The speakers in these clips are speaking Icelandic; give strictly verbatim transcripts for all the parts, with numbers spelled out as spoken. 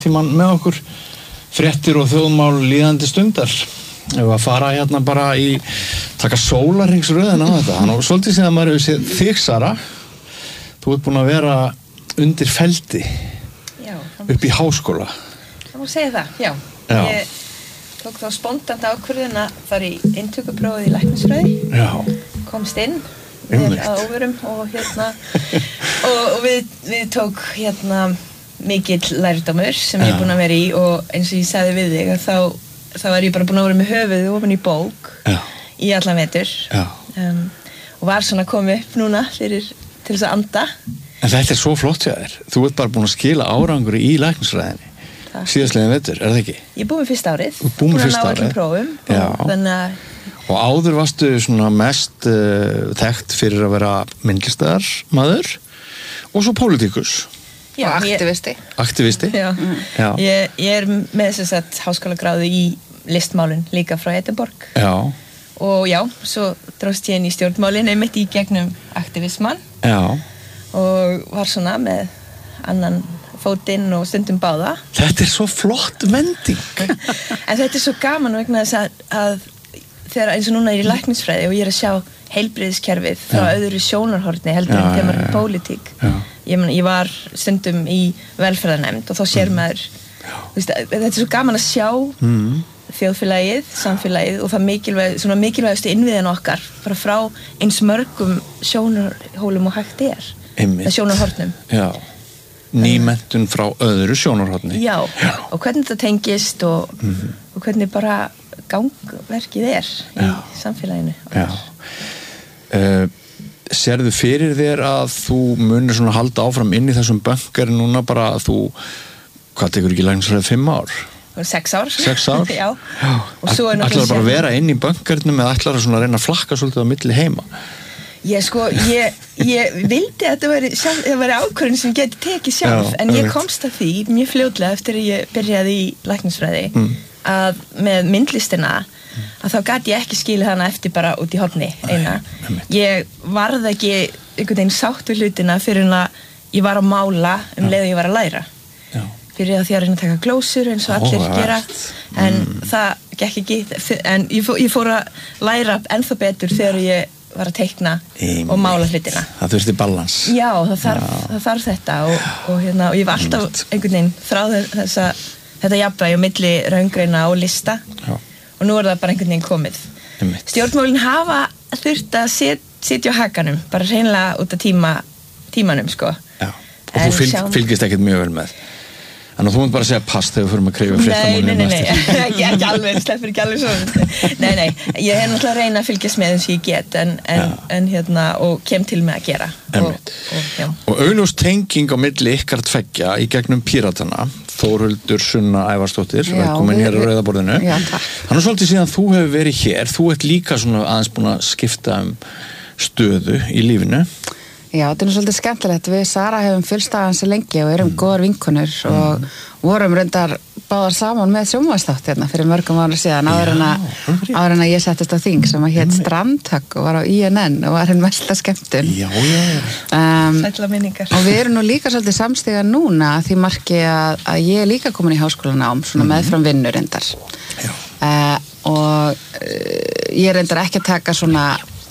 tímann með okkur fréttir og þjóðmál líðandi stundar ef að fara hérna bara í taka sólarringsröðina á þetta og svolítið síðan maður hefur séð þig Sara þú ert búin að vera undir feldi já, upp í háskóla það má segja það, já, já. Ég tók þá spontant ákvörðun að fara í inntökuprófið í læknisfræði já. komst inn með að óverum og hérna og, og við, við tók hérna mikill lærdómur sem ég er búin að vera í og eins og ég sagði við þig að þá, þá er ég bara búin að vera með höfuðið ofan í bók Já. í allan vetur um, og var svona að koma upp núna fyrir, til þess að anda En þetta er svo flott hjá þér þú ert bara búin að skila árangur í læknisfræðinni síðastliðin vetur, er það ekki? Ég er búin með fyrsta árið búin með fyrsta árið prófum, og, þannig að og áður varstu svona mest uh, þekkt fyrir að vera myndlistarmaður og svo pólitíkus Já, og aktivisti. Ég, aktivisti? Já. Já. Ég, ég er með þess að háskólagráðu í listmálun líka frá Edinborg. Já. Og já, svo dróst ég inn í stjórnmálin einmitt í gegnum aktivisman. Já. Og var svona með annan fótinn og stundum báða. Þetta er svo flott vending. En þetta er svo gaman vegna þess að, að þegar eins og núna er í læknisfræði og ég er að sjá heilbrigðiskerfið frá já. Öðru sjónarhorni heldur en þegar maður er í pólitík. Ég, man, ég var stundum í velferðarnefnd og þá sér maður veist, þetta er svo gaman að sjá mm. þjóðfélagið, samfélagið og það mikilvæg, svona mikilvægustu innviðin okkar bara frá eins mörgum sjónarhólum og hægt er eða sjónarhornum Já, nýmentun frá öðru sjónarhorni Já, Já. Og hvernig þetta tengist og, mm. og hvernig bara gangverkið er í Já. Samfélaginu Já uh, Sérðu fyrir þér að þú munir svona halda áfram inn í þessum bönkari núna bara að þú, hvað tekur ekki læknisfræði fimm ár? Sex ár. Sex ár? Já. Já. Og svo er náttúrulega ætlar bara að vera inn í bönkarnum eða ætlar að svona reyna að flakka svolítið á milli heima? Ég sko, ég, ég vildi að þetta væri, sjálf, það væri ákvörðin sem ég geti tekið sjálf, Já, en ég komst að því mjög fljótlega eftir að ég byrjaði í læknisfræði mm. að með myndlistina að þá gat ég ekki skilið hana eftir bara út í horni eina. Ég varð ekki einhvern veginn sátt við hlutina fyrir að ég var að mála um leið og ég var að læra. Já. Fyrir að því að reyna að taka glósur eins og allir Ó, gera, en mm. það gekk ekki, en ég fór, ég fór að læra ennþá betur þegar ég var að teikna Einmitt. Og mála hlutina. Það þurfti balans. Já, það þarf, það þarf þetta og, og, hérna, og ég var alltaf Einmitt. Einhvern veginn frá þessa, þetta jafnvægi á milli raungreina og lista. Já. Og nú er það bara einhvern veginn komið. Einmitt. Stjórnmálin hafa þurft að set, setja á hakanum, bara hreinlega út af tíma, tímanum, sko. Já, og en þú fylg, sjá... fylgist ekkert mjög vel með. Þannig að þú múnt bara segja pass þegar við förum að kreyfa fréttamálinu. Nei, nei, nei, nei, ekki, ekki alveg, sleppur ekki alveg svo. Nei, nei, ég hef náttúrulega reyna að fylgjast með eins og ég get, en, en, en hérna, og kem til með að gera. Og, og, og augljós tenging á milli ykkar tveggja í gegnum Píratana, Þórhildur Sunna Ævarsdóttir, velkomin hér á Rauðaborðinu. Já, takk. Þannig svolítið síðan þú hefur verið hér, þú ert líka svona aðeins búin að skipta um stöðu í lífinu. Já, þetta er nú svolítið skemmtilegt. Við Sara hefum fylgst að hansi lengi og erum mm. góðar vinkonur og mm. vorum reyndar báðar saman með sjónvarpsþátt hérna fyrir mörgum ára síðan áður en að, áður en að ég settist á þing sem að hét Strandhögg og var á I N N og var henn mesta skemmtun. Já, já, já. Um, Sætla minningar. Og við erum nú líka svolítið samstiga núna því marki að, að ég er líka komin í háskólanám, svona mm. meðfram vinnu reyndar. Já. Uh, og uh, ég reyndar ekki að taka svona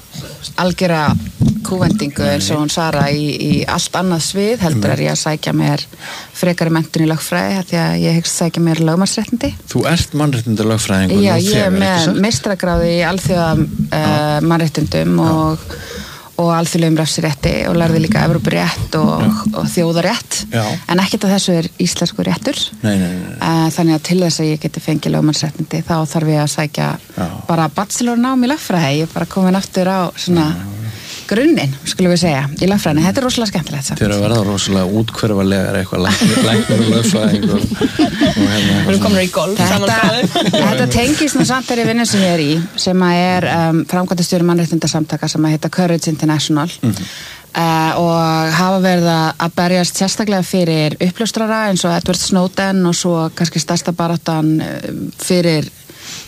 algjöra kúvendingu eins og hún Sara í, í allt annað svið heldur er ég að sækja mér frekari menntun í lögfræði því að ég hyggst sækja mér lögmannsréttindi. Þú ert mannréttinda lögfræðingur? Já, ég er með meistaragráðu í alþjóða uh, mannréttindum og, og alþjóðlegum refsirétti og lærði líka Evrópurétt og, og þjóðarétt Já. En ekkert af þessu er íslensku réttur nei, nei, nei. Uh, þannig að til þess að ég geti fengið lögmannsréttindi þá þarf ég að sækja Já. Bara bachelornám í lögfræði, ég er bara komin aftur á svona Já. Grunninn, skulum við segja, í lögfræðinni. Þetta er rosalega skemmtilegt samt. Þið eru að verða rosalega útkverfalegar eitthvað læknir og lögfræðing og, og hérna. Við erum komin í golf saman. Þetta tengist nú samt þeirri vinnu sem ég er í, sem að er um, framkvæmdastjóri mannréttindasamtaka sem að heita Courage International mm-hmm. uh, og hafa verið að berjast sérstaklega fyrir uppljóstrara eins og Edward Snowden og svo kannski stærsta baráttan fyrir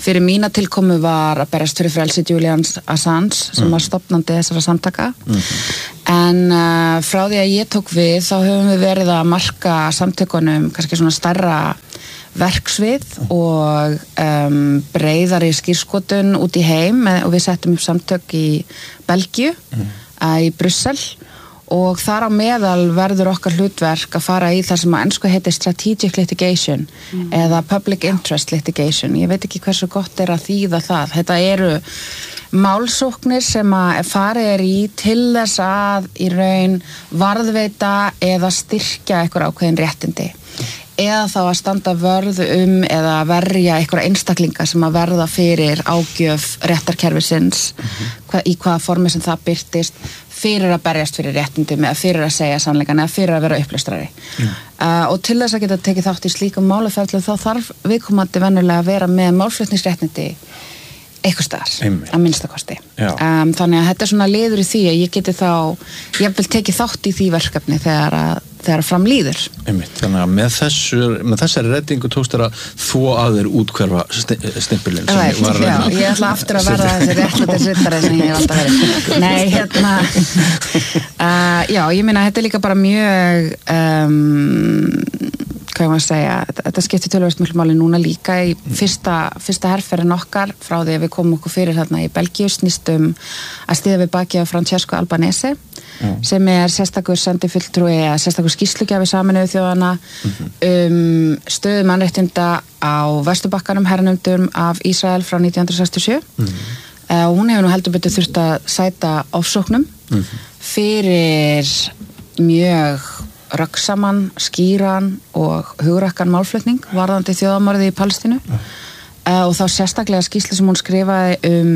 fyrir mína tilkomu var að berast fyrir frelsi Julian Assange sem mm. var stofnandi þessara samtaka mm-hmm. en uh, frá því að ég tók við þá höfum við verið að marka samtökunum kannski svona stærra verksvið og um, breiðari skírskotun út í heim og við settum upp samtök í Belgíu mm. uh, í Brussel og þar á meðal verður okkar hlutverk að fara í það sem á ensku heitir strategic litigation mm. eða public interest litigation. Ég veit ekki hversu gott er að þýða það. Þetta eru málsóknir sem að farið er í til þess að í raun varðveita eða styrkja einhver ákveðin réttindi eða þá að standa vörð um eða verja einhverja einstaklinga sem að verða fyrir ágjöf réttarkerfisins mm-hmm. í hvaða formi sem það birtist fyrir að berjast fyrir réttindum eða fyrir að segja sannleikan eða fyrir að vera uppljóstrari mm. uh, og til þess að geta tekið þátt í slíkum málaferðlu þá þarf viðkomandi venjulega að vera með málflutningsréttindi eitthvað staðar, að minnstakosti um, þannig að þetta er svona liður í því að ég geti þá, ég vil tekið þátt í því verkefni þegar að þegar fram líður. Einmitt, þannig að með, þessu, með þessari reddingu tókst þér að þvo að þér útkverfa stimpilinn sem ég var að reyna. Já, ég ætla aftur að verða þessi réttlætisriddari sem ég hef alltaf verið. Nei, hérna uh, já, ég meina, þetta er líka bara mjög um, hvað ég maður að segja, þetta skiptir töluvert mjög máli núna líka í fyrsta, fyrsta herferðin okkar frá því að við komum okkur fyrir þarna í Belgíu snýstum að stiða við baki á Francesco Albanese mm. sem er sérstakur sendifulltrúi eða sérstakur skýrslugjafi Sameinuðu þjóðanna mm-hmm. um stöðu mannréttinda á Vesturbakkanum hernumdum af Ísrael frá nítján hundruð sextíu og sjö mm-hmm. uh, og hún hefur nú heldur betur þurft að sæta ofsóknum mm-hmm. fyrir mjög röggsaman, skýran og hugrakkan málflutning varðandi þjóðamorði í Palestínu mm. uh, og þá sérstaklega skýrslu sem hún skrifaði um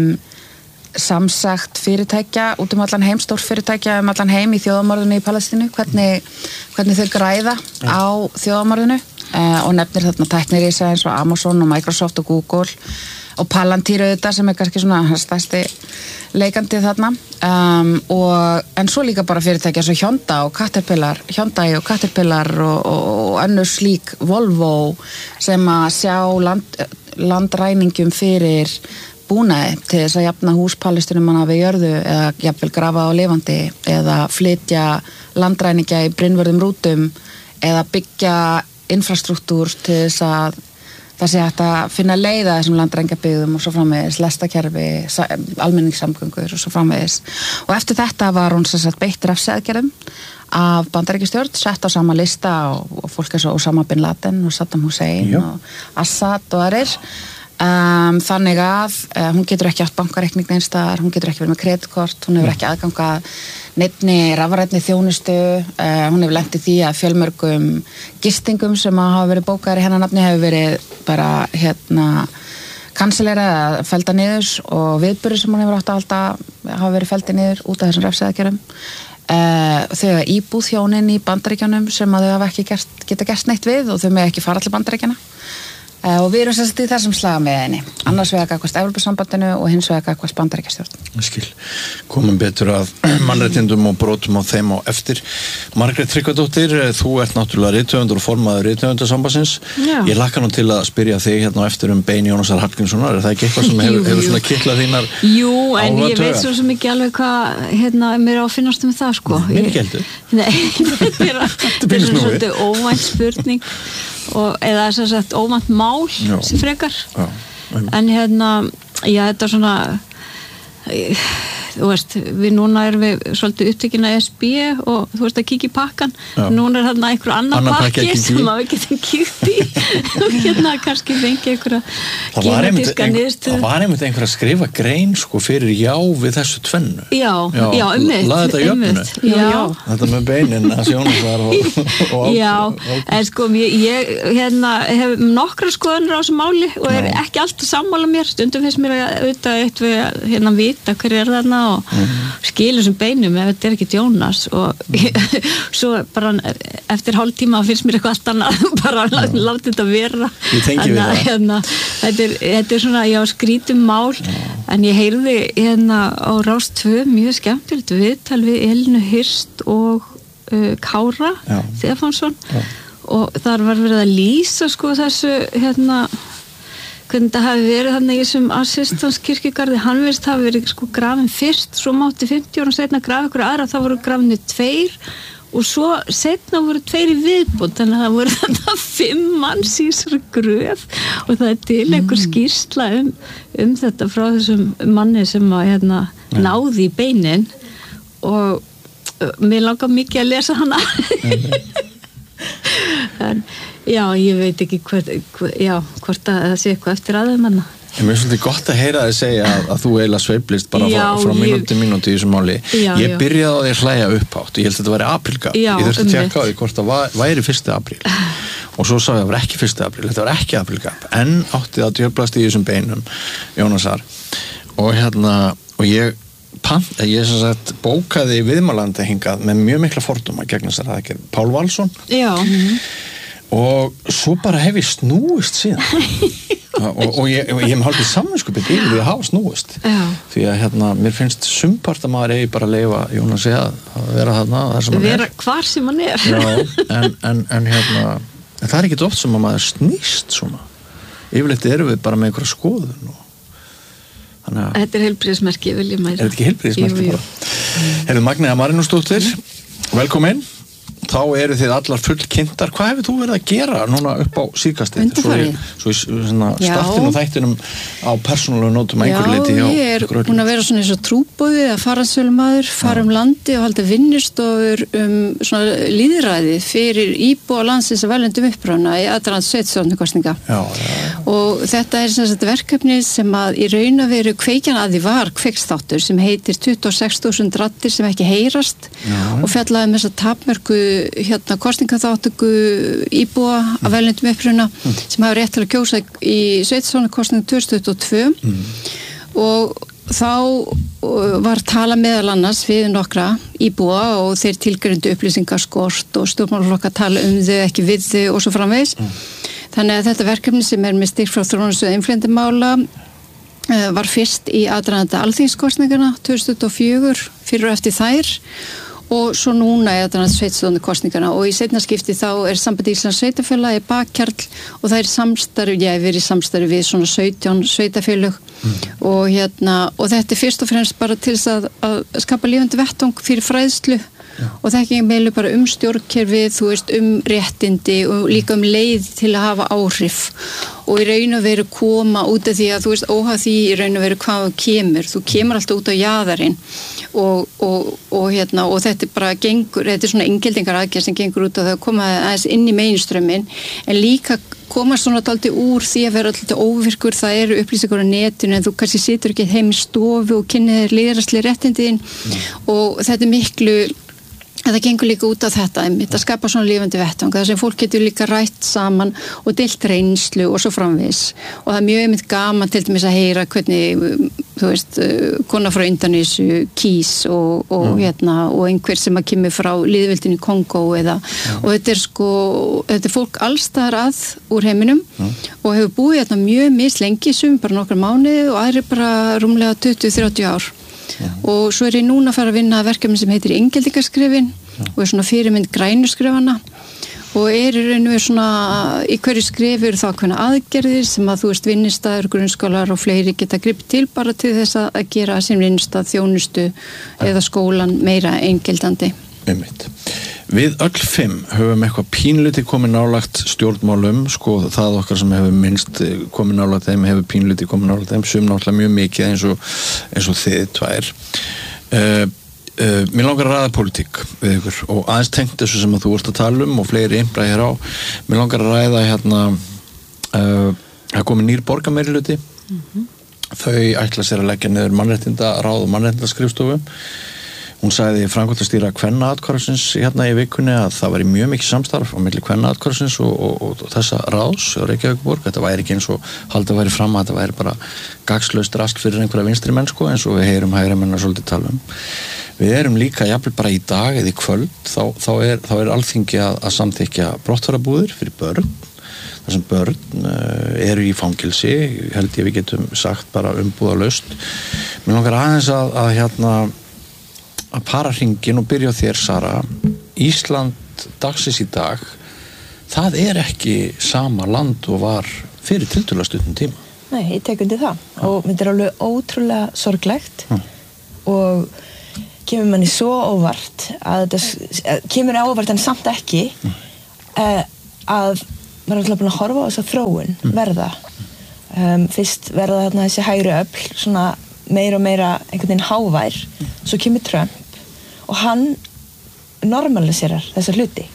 samsagt fyrirtækja út um allan heim, stór fyrirtækja um allan heim í þjóðamorðinu í Palestínu, hvernig, hvernig þau græða mm. á þjóðamorðinu uh, og nefnir þarna tæknir í sig eins og Amazon og Microsoft og Google og Palantir auðvitað sem er kannski svona stærsti leikandi þarna um, og, en svo líka bara fyrirtækja svo Hyundai og Caterpillar Hyundai og Caterpillar og, og, og önnur slík Volvo sem að sjá land, landræningum fyrir búnaði til þess að jafna hús Palestínumanna við jörðu eða jafnvel grafa á lifandi eða flytja landræningja í brinnvörðum rútum eða byggja infrastruktúr til þess að það sé hægt að finna leiða þessum landrængabyggðum og svo framvegis, lestakerfi, almenningssamgöngur og svo framvegis. Og eftir þetta var hún sem sagt beitt refsiaðgerðum af Bandaríkjastjórn, sett á sama lista og, og fólk er svo Osama bin Laden og Saddam Hussein Jú. og Assad og aðrir. Um, þannig að uh, hún getur ekki átt bankareikning neinstaðar, hún getur ekki verið með kreditkort, hún hefur ekki aðganga neinni rafrænni þjónustu, uh, hún hefur lent í því að fjölmörgum gistingum sem að hafa verið bókaðir í hennar nafni hefur verið bara hérna kanselera eða felda niður og viðburðir sem hún hefur átt að halda hafa verið feldi niður út af þessum refsiaðgerðum. Uh, þau hafa íbúð hjónin í Bandaríkjunum sem að þau hafa ekki gert, geta gert neitt við og þau með ekki fara allir Bandaríkjana. Uh, og við erum sérst í þessum slaga með henni annars vegar gagnvart Evrópusambandinu og hins vegar gagnvart Bandaríkjastjórn. Skil, komum betur að mannréttindum og brotum á þeim á eftir. Margrét Tryggvadóttir, þú ert náttúrulega rithöfundur og formaður rithöfundarsambandsins. Ég lakka nú til að spyrja þig hérna á eftir um bein Jónasar Hallgrímssonar, er það ekki eitthvað sem hefur, hefur svona kitlað þínar áhuga? Jú, en ég veit svo sem ekki alveg hvað hérna mér á að finnast um það sko. Mér ekki heldur. Nei, þetta er, þetta er svolítið óvænt spurning og eða þess að óvænt mál já. Sem frekar já, en hérna, já þetta er svona þú veist, við núna erum við svolítið upptekinn að E S B og þú veist að kíkja í pakkan já. Núna er þarna einhver annar Anna pakki sem að við getum kíkt í og hérna kannski fengi einhverja genetíska niðurstöðu. Það var einmitt einhver að skrifa grein sko fyrir já við þessu tvennu já, já, já ummitt laði þetta í öfnu þetta með beinin að sjónasvar og, og já, en sko ég, ég hérna, hef nokkra skoðanir á þessu máli og er já. Ekki alltaf sammála mér stundum finnst mér að auðvitað eitt við hérna vita hver er þarna og mm. skilur sem beinum ef þetta er ekki Jónas og mm. svo bara eftir hálf tíma finnst mér eitthvað allt annað bara mm. láta þetta vera hérna, hérna, þetta, er, þetta er svona já skrítum mál mm. en ég heyrði hérna á Rás tvö mjög skemmtilegt viðtal við Elínu Hirst og uh, Kára Stefánsson og þar var verið að lýsa sko þessu hérna hvernig það hafi verið þannig í þessum Assistans-kirkjugarði, hann verðist hafi verið sko grafin fyrst, svo mátti fimmtíu árum seinna grafa ykkur aðra, þá voru grafinu tveir og svo seinna voru tveir í viðbútt, þannig að það voru þetta fimm manns í þessari gröf og það er til einhver skýrsla um, um þetta frá þessum manni sem að hérna náði í beinin og mér langar mikið að lesa hana en já, ég veit ekki hvort, já, hvort að það sé eitthvað eftir aðeim hana. Mér er svolítið gott að heyra þig segja að, að þú eiginlega sveiflist bara já, frá, frá mínúti til mínúti í þessu máli. Já, ég já. byrjaði á því að hlæja upphátt og ég held að þetta væri aprílgap. Ég þurfti að tjekka á því hvort það væri fyrsta apríl. Og svo sá ég að það var ekki fyrsta apríl, þetta var ekki aprílgap. En átti það djöflast í þessum beinum, Jónasar. Og hérna, og ég, pant, ég sem sagt bókaði viðmælandi hingað með mjög mikla fordóma gegn þessar aðgerð. Pál Valsson. Já. Og svo bara hef ég snúist síðan og, og ég, ég hef haldið samvinskupið yfir því að hafa snúist Já. Því að hérna, mér finnst sumpart að maður eigi bara að leyfa Jónasi að vera þarna þar sem hann er vera hvar sem hann er Já, en, en, en hérna en það er ekki oft sem að maður snýst svona yfirleitt erum við bara með einhverja skoðun og þannig að þetta er heilbrigðismerki, vil ég mæla er þetta ekki heilbrigðismerki bara Heyrðu Magnea Marinósdóttir, velkomin þá eru þið allar fullkynntar. Hvað hefur þú verið að gera núna upp á síðkastið? Svo í, svo í svona startinu og þættinum á persónulegu nótum að einhverju leyti. Já, ég er búin að vera svona eins og trúboði eða faransölumaður, fara um landi og halda vinnustofur um svona lýðræði fyrir íbúa landsins að veljendum upprána í aðdraganda sveitastjórnarkosninga. Og þetta er sem sagt verkefni sem að í raun að veru kveikjan að því var kveikstáttur sem heitir tuttugu og sex þúsund raddir sem ekki heyrast Já. Og fjallaði um þessa tapmörku hérna kosningaþáttöku íbúa af veljendum uppruna mm. sem hafa rétt til að kjósa í sveitastjórnarkosningu tvö þúsund tuttugu og tvö mm. og þá var tala meðal annars við nokkra íbúa og þeir tilgreindu upplýsingaskort og stjórnmálaflokka tala um þau ekki við þau og svo framvegis mm. þannig að þetta verkefni sem er með styrk frá þróunarsjóði innflytjendamála var fyrst í aðdraganda alþingskosningana tvö þúsund tuttugu og fjögur fyrir og eftir þær og svo núna er þetta sveitastjórnarkosningana og í seinna skipti þá er Samband Íslands sveitafélag bakkjarl og það er samstarf, ég hef verið samstarf við svona sautján sveitafélög mm. og hérna, og þetta er fyrst og fremst bara til þess að, að skapa lifandi vettvang fyrir fræðslu Já. Og það ekki meilu bara um stjórnkerfið, þú veist, um réttindi og líka um leið til að hafa áhrif og í raun og veru koma út af því að þú veist, óhaf því í raun og veru hvað kemur, þú kemur alltaf út á jaðarinn og, og, og hérna, og þetta er bara gengur, þetta er svona inngildingar aðgerð sem gengur út á það að koma aðeins inn í mainströmmin, en líka koma svona dálítið úr því að vera alltaf óvirkur, það eru upplýsingar á netinu en þú kannski situr ekki heim í stofu og kynnir þér lýðræðisleg réttindiðin mm. og þetta er miklu Það gengur líka út á þetta, þetta skapar svona lifandi vettvang, þar sem fólk getur líka rætt saman og deilt reynslu og svo framvegis. Og það er mjög einmitt gaman til dæmis að heyra hvernig, þú veist, kona frá Indonésu kýs og, og, mm. hérna, og einhver sem að kemur frá lýðveldinu Kongó eða, mm. og þetta er sko, þetta er fólk allstaðar að úr heiminum mm. og hefur búið hérna mjög mislengi, sum bara nokkra mánuði og aðri bara rúmlega tuttugu til þrjátíu ár. Já. Og svo er ég núna að fara að vinna verkefni sem heitir Inngildingarskrifin og er svona fyrirmynd grænuskrifana og er í raun og veru svona í hverju skrif eru þá hvernig aðgerðir sem að þú veist vinnustaður, grunnskólar og fleiri geta gripið til bara til þess að gera sem vinnustað, þjónustu eða skólan meira inngildandi. Einmitt. Við öll fimm höfum eitthvað pínluti komið nálagt stjórnmálum, sko það okkar sem hefur minnst komið nálagt þeim hefur pínluti komið nálagt þeim, sum náttúrulega mjög mikið eins og, eins og þið tvær. Uh, uh, mér langar að ræða pólitík við ykkur og aðeins tengt þessu sem að þú ert að tala um og fleiri einbra hér á. Mér langar að ræða hérna, uh, það komið nýr borgarmeirihluti, mm-hmm. þau ætla sér að leggja niður mannréttindaráð og mannréttindaskrifstofu. Hún sagði framkvæmdastýra kvennaatkvæðisins hérna í vikunni að það væri mjög mikið samstarf á milli kvennaatkvæðisins og, og, og, og þessa ráðs á Reykjavíkurborg. Þetta væri ekki eins og haldið væri fram að þetta væri bara gagnslaust rask fyrir einhverja vinstri menn sko, eins og við heyrum hægri menn að svolítið tala um. Við erum líka jafnvel bara í dag eða í kvöld þá, þá, er, þá er alþingi að, að samþykkja brottfararbúðir fyrir börn. þar sem börn uh, eru í fangilsi, held ég við getum sagt bara umbúðalaust. Mér langar aðeins að, að hérna að para hringin og byrja á þér, Sara. Ísland dagsins í dag, það er ekki sama land og var fyrir tiltölulega stuttum tíma. Nei, ég tek undir það Já. Og þetta er alveg ótrúlega sorglegt mm. og kemur manni svo óvart að þetta kemur óvart en samt ekki mm. uh, að maður er alltaf búin að horfa á þessa þróun mm. verða um, fyrst verða þarna þessi hægri öfl svona meira og meira einhvern veginn hávær mm. svo kemur Trump og hann normaliserar þessa hluti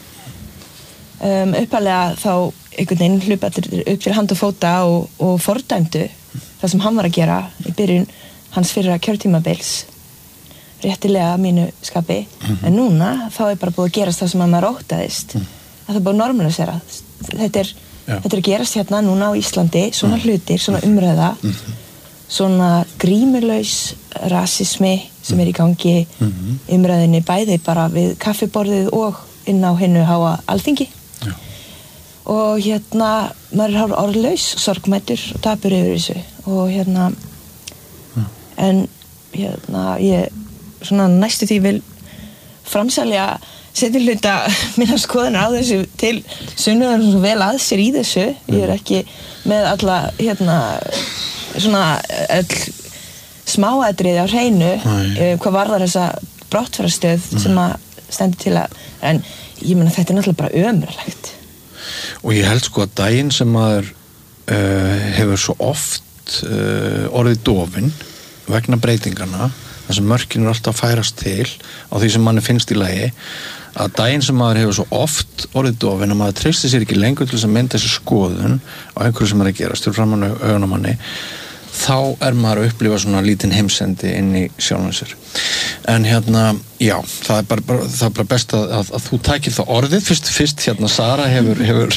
um, uppalega þá einhvern veginn hlupa upp til hand og fóta og, og fordæmdu mm. það sem hann var að gera í byrjun hans fyrra kjörtímabils réttilega mínu skapi mm. en núna þá er bara búið að gerast það sem maður óttaðist mm. að það er búið að normalisera þetta er, þetta er að gerast hérna núna á Íslandi svona mm. hlutir, svona umræða mm. svona grímulaus rasismi sem er í gangi mm. umræðinni bæði bara við kaffiborðið og inn á hinnu háa alþingi Já. Og hérna maður er orðlaus, sorgmættur og tapur yfir þessu og hérna mm. en hérna ég svona næstu því vil framselja setja hluta minna skoðunar á þessu til sunnuðan svo vel að sér í þessu ég er ekki með alla hérna svona öll smáatriði á hreinu uh, hvað varðar þessa brottfarastöð mm. sem að stendur til að en ég meina þetta er náttúrulega bara ömurlegt og ég held sko að daginn sem maður uh, hefur svo oft uh, orðið dofin vegna breytingarna þar sem mörkin er alltaf að færast til á því sem manni finnst í lagi að daginn sem maður hefur svo oft orðið dofin að maður treystir sér ekki lengur til þess að mynda þessi skoðun á einhverju sem er að gerast til framan augun á manni þá er maður að upplifa svona lítinn heimsendi inn í sjálfan sér en hérna, já, það er bara, bara, það er bara best að, að, að þú tækir það orðið fyrst, fyrst hérna Sara hefur hefur,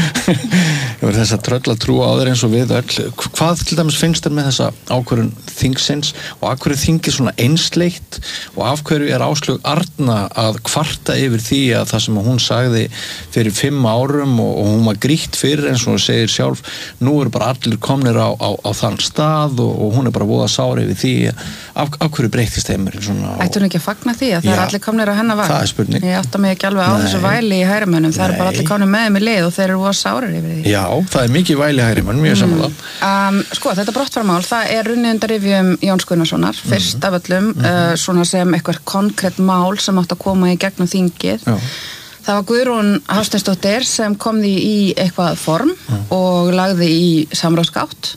hefur þessa tröll að trúa á þér eins og við öll hvað til dæmis finnst þér með þessa ákvörðun þingsins og af hverju þingið svona einsleitt og af hverju er Áslaug Arna að kvarta yfir því að það sem hún sagði fyrir fimm árum og, og hún var grýtt fyrir eins og hún segir sjálf nú eru bara allir komnir á, á, á þann stað og, og hún er bara voða sári yfir því af, af hverju breyttist heimurinn svona Ættu hún ekki að fagna því að það er allir komnir á hennar vagn? Það er spurning. Ég átta mig ekki alveg á Nei. Þessu væli í hægrimönnum, það eru bara allir komnir með þeim í lið og þeir eru voða sárir yfir því. Já, það er mikið væli í hægrimönnum, mjög mm. sammála. Um, sko, þetta brottfararmál, það er runnið undir rifjum Jóns Gunnarssonar, mm. fyrst af öllum, mm. uh, svona sem eitthvað konkrétt mál sem átt að koma í gegnum þingið. Já. Það var Guðrún Hafsteinsdóttir sem kom því í eitthvað form mm. og lagði í samráðsgátt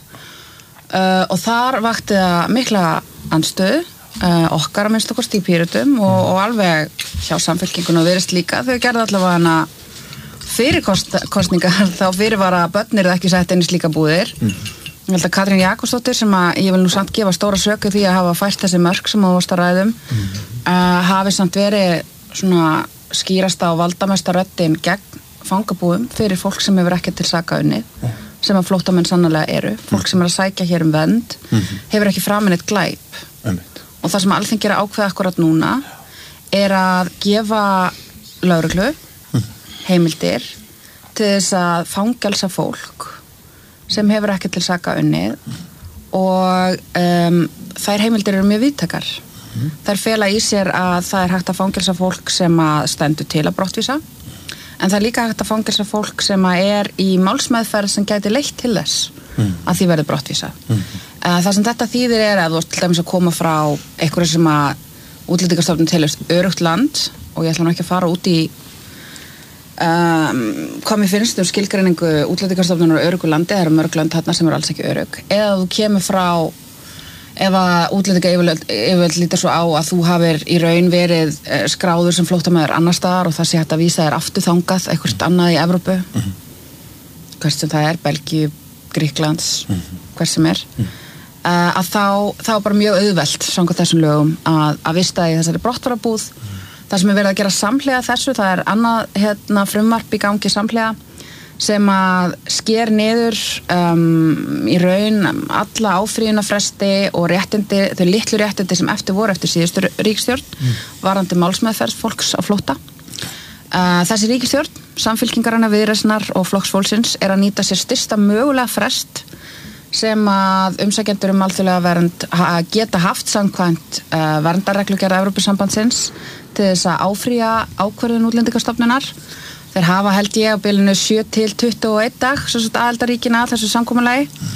uh, og þar vakti það mikla andstöðu Uh, okkar að minnst okkur í Pírötum og, og alveg hjá Samfylkingun og Viðreisn líka þau gerði allavega hana fyrir kost, kostningar þá fyrir var að börnir það ekki sett inn í slíka búðir mm. ég held að Katrín Jakobsdóttir sem að ég vil nú samt gefa stóra söku því að hafa fært þessi mörk sem á staðræðum mm. uh, hafi samt verið svona skýrasta og valdamesta röddin gegn fangabúðum fyrir fólk sem hefur ekki til saka unnið mm. sem að flóttamenn sannarlega eru fólk sem er að sækja hér um vernd mm. hefur ekki framinn eitt glæp mm. og það sem Alþingi er að ákveða akkurat núna er að gefa lögreglu heimildir til þess að fangelsa fólk sem hefur ekki til saka unnið og um, þær heimildir eru mjög víðtækar. Mm. Þær fela í sér að það er hægt að fangelsa fólk sem að stendur til að brottvísa en það er líka hægt að fangelsa fólk sem að er í málsmeðferð sem gæti leitt til þess mm. að því verður brottvísa. Mm. Það sem þetta þýðir er að þú ætti til dæmis að koma frá einhverju sem að Útlendingastofnun telur örugt land og ég ætla nú ekki að fara út í um, hvað mér finnst um skilgreiningu Útlendingastofnunar og örugu landi, það eru mörg lönd þarna sem eru alls ekki örug, eða þú kemur frá ef að útlendingayfirvöld lítar svo á að þú hafir í raun verið skráður sem flóttamaður annar staðar og það sé hægt að vísa þér aftur þangað eitthvað annað í Evrópu mm-hmm. hvert sem það er, Belgíu, Gríklands mm-hmm. hvert sem er mm. uh, að þá, þá er bara mjög auðvelt samkvæmt þessum lögum að, að vista í þessari brottfararbúð mm. það sem er verið að gera samhliða þessu, það er annað hérna, frumvarp í gangi samhliða sem að sker niður um, í raun alla áfrýjunarfresti og réttindi, þau litlu réttindi sem eftir voru eftir síðustu ríkisstjórn mm. varandi málsmeðferð fólks á flótta uh, þessi ríkisstjórn Samfylkingarinnar, Viðreisnar og Flokks fólksins er að nýta sér styrsta mögulega frest sem að umsækjendur um alþjóðlega vernd geta haft samkvæmt uh, verndarreglugerð Evrópusambandsins til þess að áfrýja ákvörðun Útlendingastofnunar. Þeir hafa held ég á bilinu sjö til tuttugu og einn dag svo að aðildarríkina að þessu samkomulagi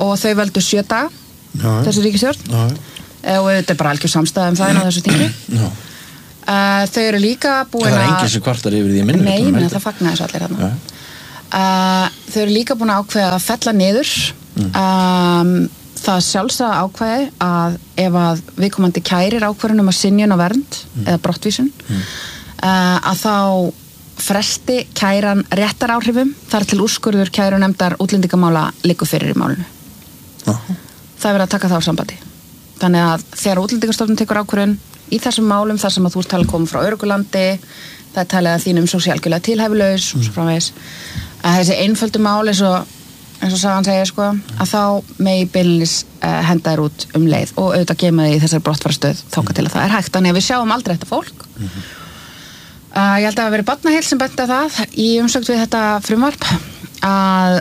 og þau völdu sjö daga Já. þessi ríkisstjórn Já. og þetta er bara algjör samstæða um það á þessu þingi uh, þau eru líka búin að það er enginn sem kvartar yfir því minni nei, menn, það fagnar þessu allir hérna uh, þau eru líka búin að ákveða að fella niður mm. um, það sjálfsagða ákveði að ef að viðkomandi kærir ákvörðun um að synjun og vernd mm. eða brottvísun mm. uh, að þá fresti kæran réttar áhrifum þar til úrskurður kærunefndar útlendingamála liggur fyrir í málinu. Uh. Það er verið að taka það á sambandi. Þannig að þegar Útlendingastofnun tekur ákvörðun í þessum málum þar sem að þú ert talað koma frá örugulandi, það er talið að þínum svo sjálfgjörlega tilhæfulaus mm. og svo framvegis, að þessi einföldu mál eins og eins og sagan segja sko, að þá megi beinlínis uh, henda þér út um leið og auðvitað gema þig í þessari brottfarastöð þangað til að það er hægt, þannig að við sjáum aldrei þetta fólk. Mm-hmm. uh, ég held að það hafi verið Barnaheill sem benti að það í umsögn við þetta frumvarp að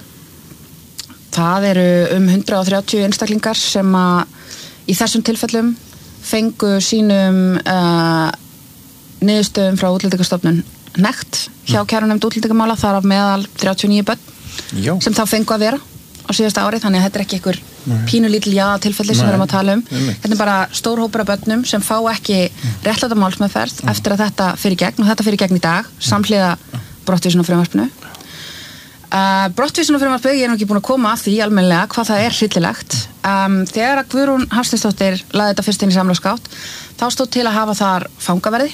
það eru um hundrað og þrjátíu einstaklingar sem að í þessum tilfellum fengu sínum uh, niðurstöðum frá Útlendingastofnun nekt hjá kærunefnd útlendingamála, þar af meðal þrjátíu og níu börn Já. sem þá fengu að vera á síðasta ári, þannig að þetta er ekki einhver pínulítil jaðatilfelli sem við erum að tala um. Nei. Þetta er bara stór hópur af börnum sem fá ekki réttláta málsmeðferð mm. eftir að þetta fyrir gegn, og þetta fyrir gegn í dag, samhliða brottvísunarfrumvarpinu. Uh, brottvísunarfrumvarpið, ég er nú ekki búin að koma að því almennilega hvað það er hryllilegt. Um, þegar að Guðrún Hafsteinsdóttir laði þetta fyrst inn í samráðsgátt, þá stóð til að hafa þar fangaverði.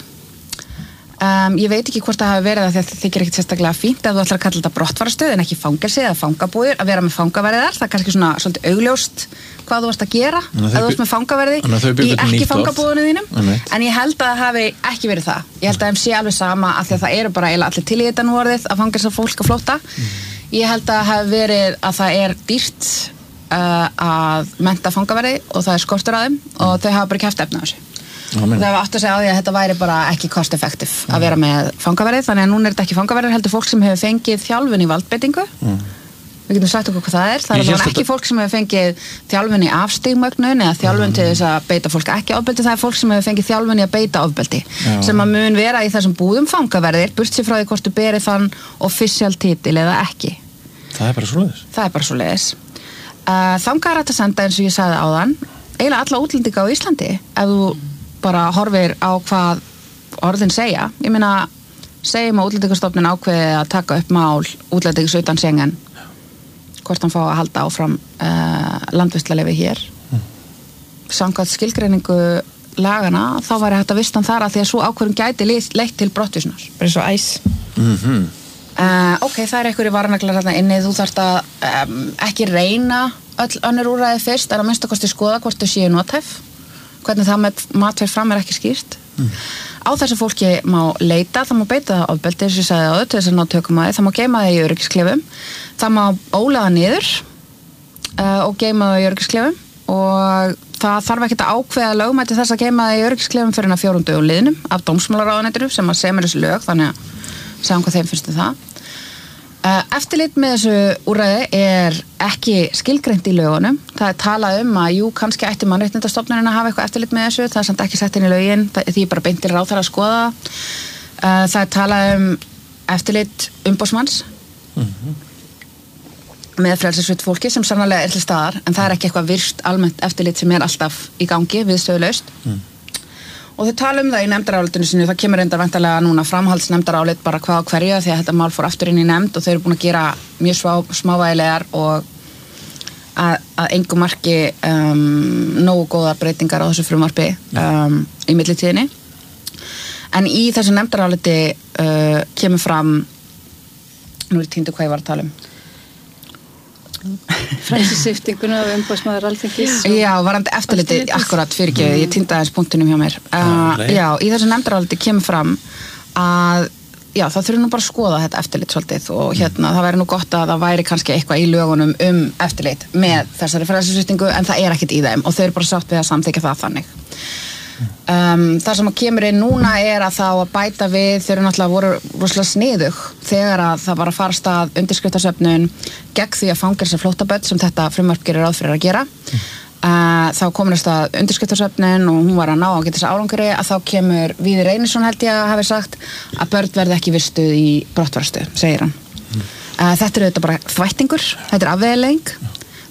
Um, ég veit ekki hvort það hafi verið að þetta þykir ekkert sérstaklega fínt ef þú ætlar að kalla þetta brottfarastöð en ekki fangelsi eða fangabúðir, að vera með fangaverðar, það er kannski svona svolítið augljóst hvað þú varst að gera ef þú varst með fangaverði í ekki fangabúðinu þínum, en ég held að það hafi ekki verið það. Ég held að þeim sé alveg sama af því að það eru bara eiginlega allir til í þetta nú orðið að fangelsa fólk að flótta. Mm. Ég held að það hafi verið að það er dýrt uh, að mennta fangaverði og það er skortur að þeim og þau hafa bara ekki haft efni á þessu. Það var aftur að segja á því að þetta væri bara ekki cost effective að vera með fangaverði, þannig að núna er þetta ekki fangaverðir, heldur fólk sem hefur fengið þjálfun í valdbeitingu. Mm. Við getum sagt okkur hvað það er. Það er alveg ekki þetta... fólk sem hefur fengið þjálfun í afstigmögnun eða þjálfun mm. til þess að beita fólk ekki ofbeldi, það er fólk sem hefur fengið þjálfun í að beita ofbeldi, Já. Sem að mun vera í þessum búðum fangaverðir, burt sér frá því hvort þú berið þann official titil eða ekki. Það er bara svoleiðis. Það er bara svoleiðis. Uh, þangað er hægt að senda, eins og ég sagði áðan, eiginlega alla útlendinga á Íslandi, ef þú bara horfir á hvað orðin segja. Ég meina, segjum að Útlendingastofnun ákveði að taka upp mál útlendings utan Schengen, hvort hann fá að halda áfram uh, landvistlalefi hér. Mm. Samkvæmt skilgreiningu lagana, þá væri hægt að vista hann þar að því að svo ákvörðum gæti leitt til brottvísunar. Bara svo æs. Mm-hmm. Uh, ok, það er einhverju varnaglar hérna inni, þú þarft að um, ekki reyna öll önnur úrræði fyrst, en að minnsta kosti skoða hvort þau séu nothæf. Hvernig það með matverð fram er ekki skýrt. Mm. Á þessu fólki má leita, það má beita það ofbeldi, eins og ég sagði á þau, til þess að ná tökum að þið, það má geima það í öryggisklefum, það má óla það niður uh, og geima það í öryggisklefum og það þarf ekki að ákveða lögmæti þess að geima það í öryggisklefum fyrir en að fjórum dögum liðnum af dómsmálaráðuneytinu sem að semur þessu lög, þannig að segjum hvað þeim finnst um það. Uh, eftirlit með þessu úrræði er ekki skilgreint í lögunum. Það er talað um að jú, kannski ætti Mannréttindastofnunin að hafa eitthvað eftirlit með þessu, það er samt ekki sett inn í lögin, það, því bara beintir ráðherra að skoða. Uh, það er talað um eftirlit umboðsmanns mm-hmm. með frelsissvipt fólki sem sannarlega er til staðar, en það er ekki eitthvað virst almennt eftirlit sem er alltaf í gangi viðstöðulaust. Mm. Og þau tala um það í nefndarálitinu sinu, það kemur reyndar væntanlega núna framhaldsnefndarálit bara hvað á hverju því að þetta mál fór aftur inn í nefnd og þau eru búin að gera mjög svá, smávægilegar og að, að engu marki um, nógu góðar breytingar á þessu frumvarpi um, í millitíðinni. En í þessu nefndaráliti uh, kemur fram, nú er týndu hvað ég var að tala um. Frelsissviptinguna og umboðsmaður Alþingis og... Já, varandi eftirliti, akkurat fyrir ekki, ég týndi aðeins punktinum hjá mér uh, Já, í þessu nefndaráliti kemur fram að já, það þurfi nú bara að skoða þetta eftirlit svolítið og hérna, það væri nú gott að það væri kannski eitthvað í lögunum um eftirlit með þessari frelsissviptingu, en það er ekkert í þeim og þau eru bara sátt við að samþykja það þannig um, Það sem að kemur inn núna er að þá að bæta við, þau eru náttúrulega voru rosalega sniðug þegar að það var að fara stað undirskriftasöfnun gegn því að fangelsa flóttabörn sem þetta frumvarp gerir ráð fyrir að gera mm. uh, þá komur þess að undirskriftasöfnun og hún var að ná að geta þess árangri að þá kemur Víðir Einarsson held ég að hafi sagt að börn verði ekki vistuð í brottfarastuð, segir hann mm. uh, Þetta er auðvitað bara þvættingur, þetta er afveðileging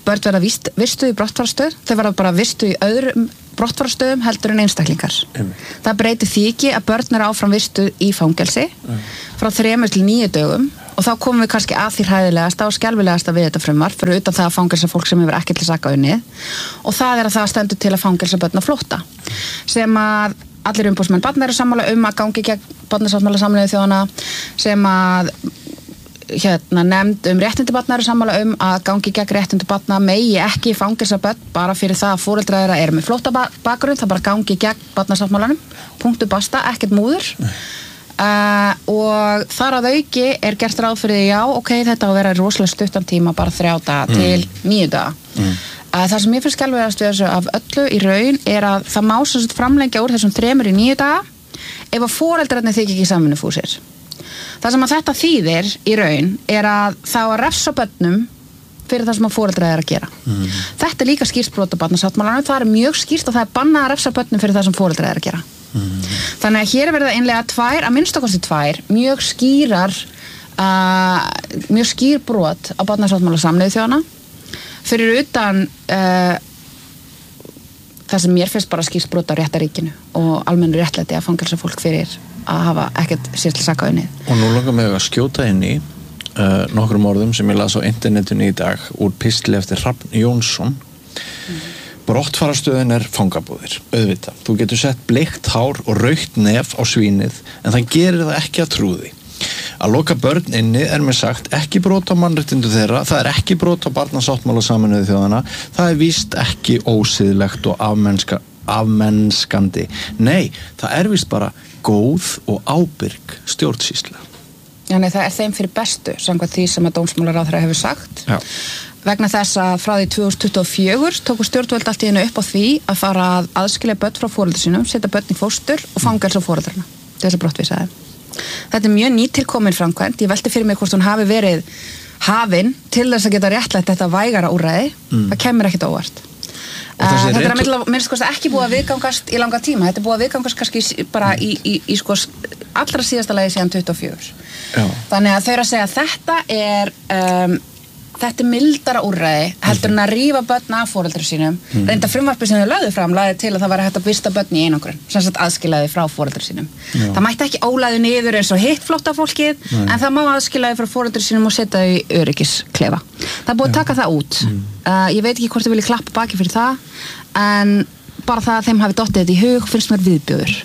börn verða vist, vistuð í brottfararstöð, þau verða bara vistuð í öðrum brottfararstöðum heldur en einstaklingar. Mm. Það breytir því ekki að börn eru áfram vistuð í fangelsi mm. frá þremur til níu dögum og þá komum við kannski að því hræðilegasta og skelfilegasta við þetta frumvarp fyrir utan það að fangelsa fólk sem hefur ekki til saka unnið og það er að það stendur til að fangelsa börn á flótta sem að allir umboðsmenn barna eru sammála um að gangi gegn barnasáttmála Sameinuðu þjóðanna sem að hérna nefnd um réttindi barna eru sammála um að gangi gegn réttindi barna megi ekki fangelsa börn bara fyrir það að foreldrar þeirra eru með flóttabakgrunn, það bara gangi gegn barnasáttmálanum, punktu basta, ekkert múður uh, og þar að auki er gert ráð fyrir því já, ok, þetta á að vera rosalega stuttan tíma, bara þrjá daga mm. til níu daga mm. uh, það sem ég finnst skelfilegast við þessu af öllu í raun er að það má sem sagt framlengja úr þessum þremur í níu daga ef að foreldrarnir þykja ekki samvinnufúsir. Það sem að þetta þýðir í raun er að þá að refsa börnum fyrir það sem að foreldrar er að gera. Mm. Þetta er líka skýrt brot á barnasáttmálanum, það er mjög skýrt og það er bannað að refsa börnum fyrir það sem foreldrar er að gera. Mm. Þannig að hér er verið að innlega tvær, að minnsta kosti tvær, mjög skýrar, uh, mjög skýr brot á barnasáttmála Sameinuðu þjóðanna fyrir utan uh, það sem mér finnst bara skýrt brot á réttaríkinu og almennu réttlæti að fangelsa fólk fyrir að hafa ekkert sér til saka unnið. Og nú langar mig að skjóta inn í uh, nokkrum orðum sem ég las á internetinu í dag úr pistli eftir Hrafn Jónsson. Mm. Brottfarastöðin er fangabúðir, auðvitað. Þú getur sett bleikt hár og rautt nef á svínið en það gerir það ekki að trúði. Að loka börn inni er mér sagt ekki brot á mannréttindu þeirra, það er ekki brot á barnasáttmála Sameinuðu þjóðanna, það er víst ekki ósiðlegt og afmennska, afmennskandi. Nei, það er víst bara góð og ábyrg stjórnsýsla. Já, nei, það er þeim fyrir bestu, samkvæmt því sem að dómsmálaráðherra hefur sagt. Já. Vegna þess að frá því tvö þúsund tuttugu og fjögur tóku stjórnvöld allt í einu upp á því að fara að aðskilja börn frá foreldrum sínum, setja börn í fóstur og fangelsa foreldrana. Þess að brottvísaði. Þetta er mjög nýtilkomin framkvæmd. Ég velti fyrir mig hvort hún hafi verið hafin til þess að geta réttlætt þetta vægara úrræði. Mm. Það kemur ekkert óvart. Uh, þetta er að myndla, minnst sko ekki búið að viðgangast í langa tíma, þetta er búið að viðgangast kannski bara í, í, í sko allra síðasta lagi síðan tuttugu og fjögur. Já. Þannig að þau eru að segja að þetta er um, þetta er mildara úrræði heldur en að rífa börn af foreldrum sínum. Mm. Reynda frumvarpið sem þau lögðu fram lagði til að það væri hægt að vista börn í einangrun, sem sagt aðskilaði frá foreldrum sínum. Já. Það mætti ekki ólæðu niður eins og hitt flóttafólkið, en það má aðskilaði frá foreldrum sínum og setja þau í öryggisklefa. Það er búið að taka það út. Mm. Uh, ég veit ekki hvort þau vilja klappa baki fyrir það, en bara það að þeim hafi dottið þetta í hug finnst mér viðbjóður.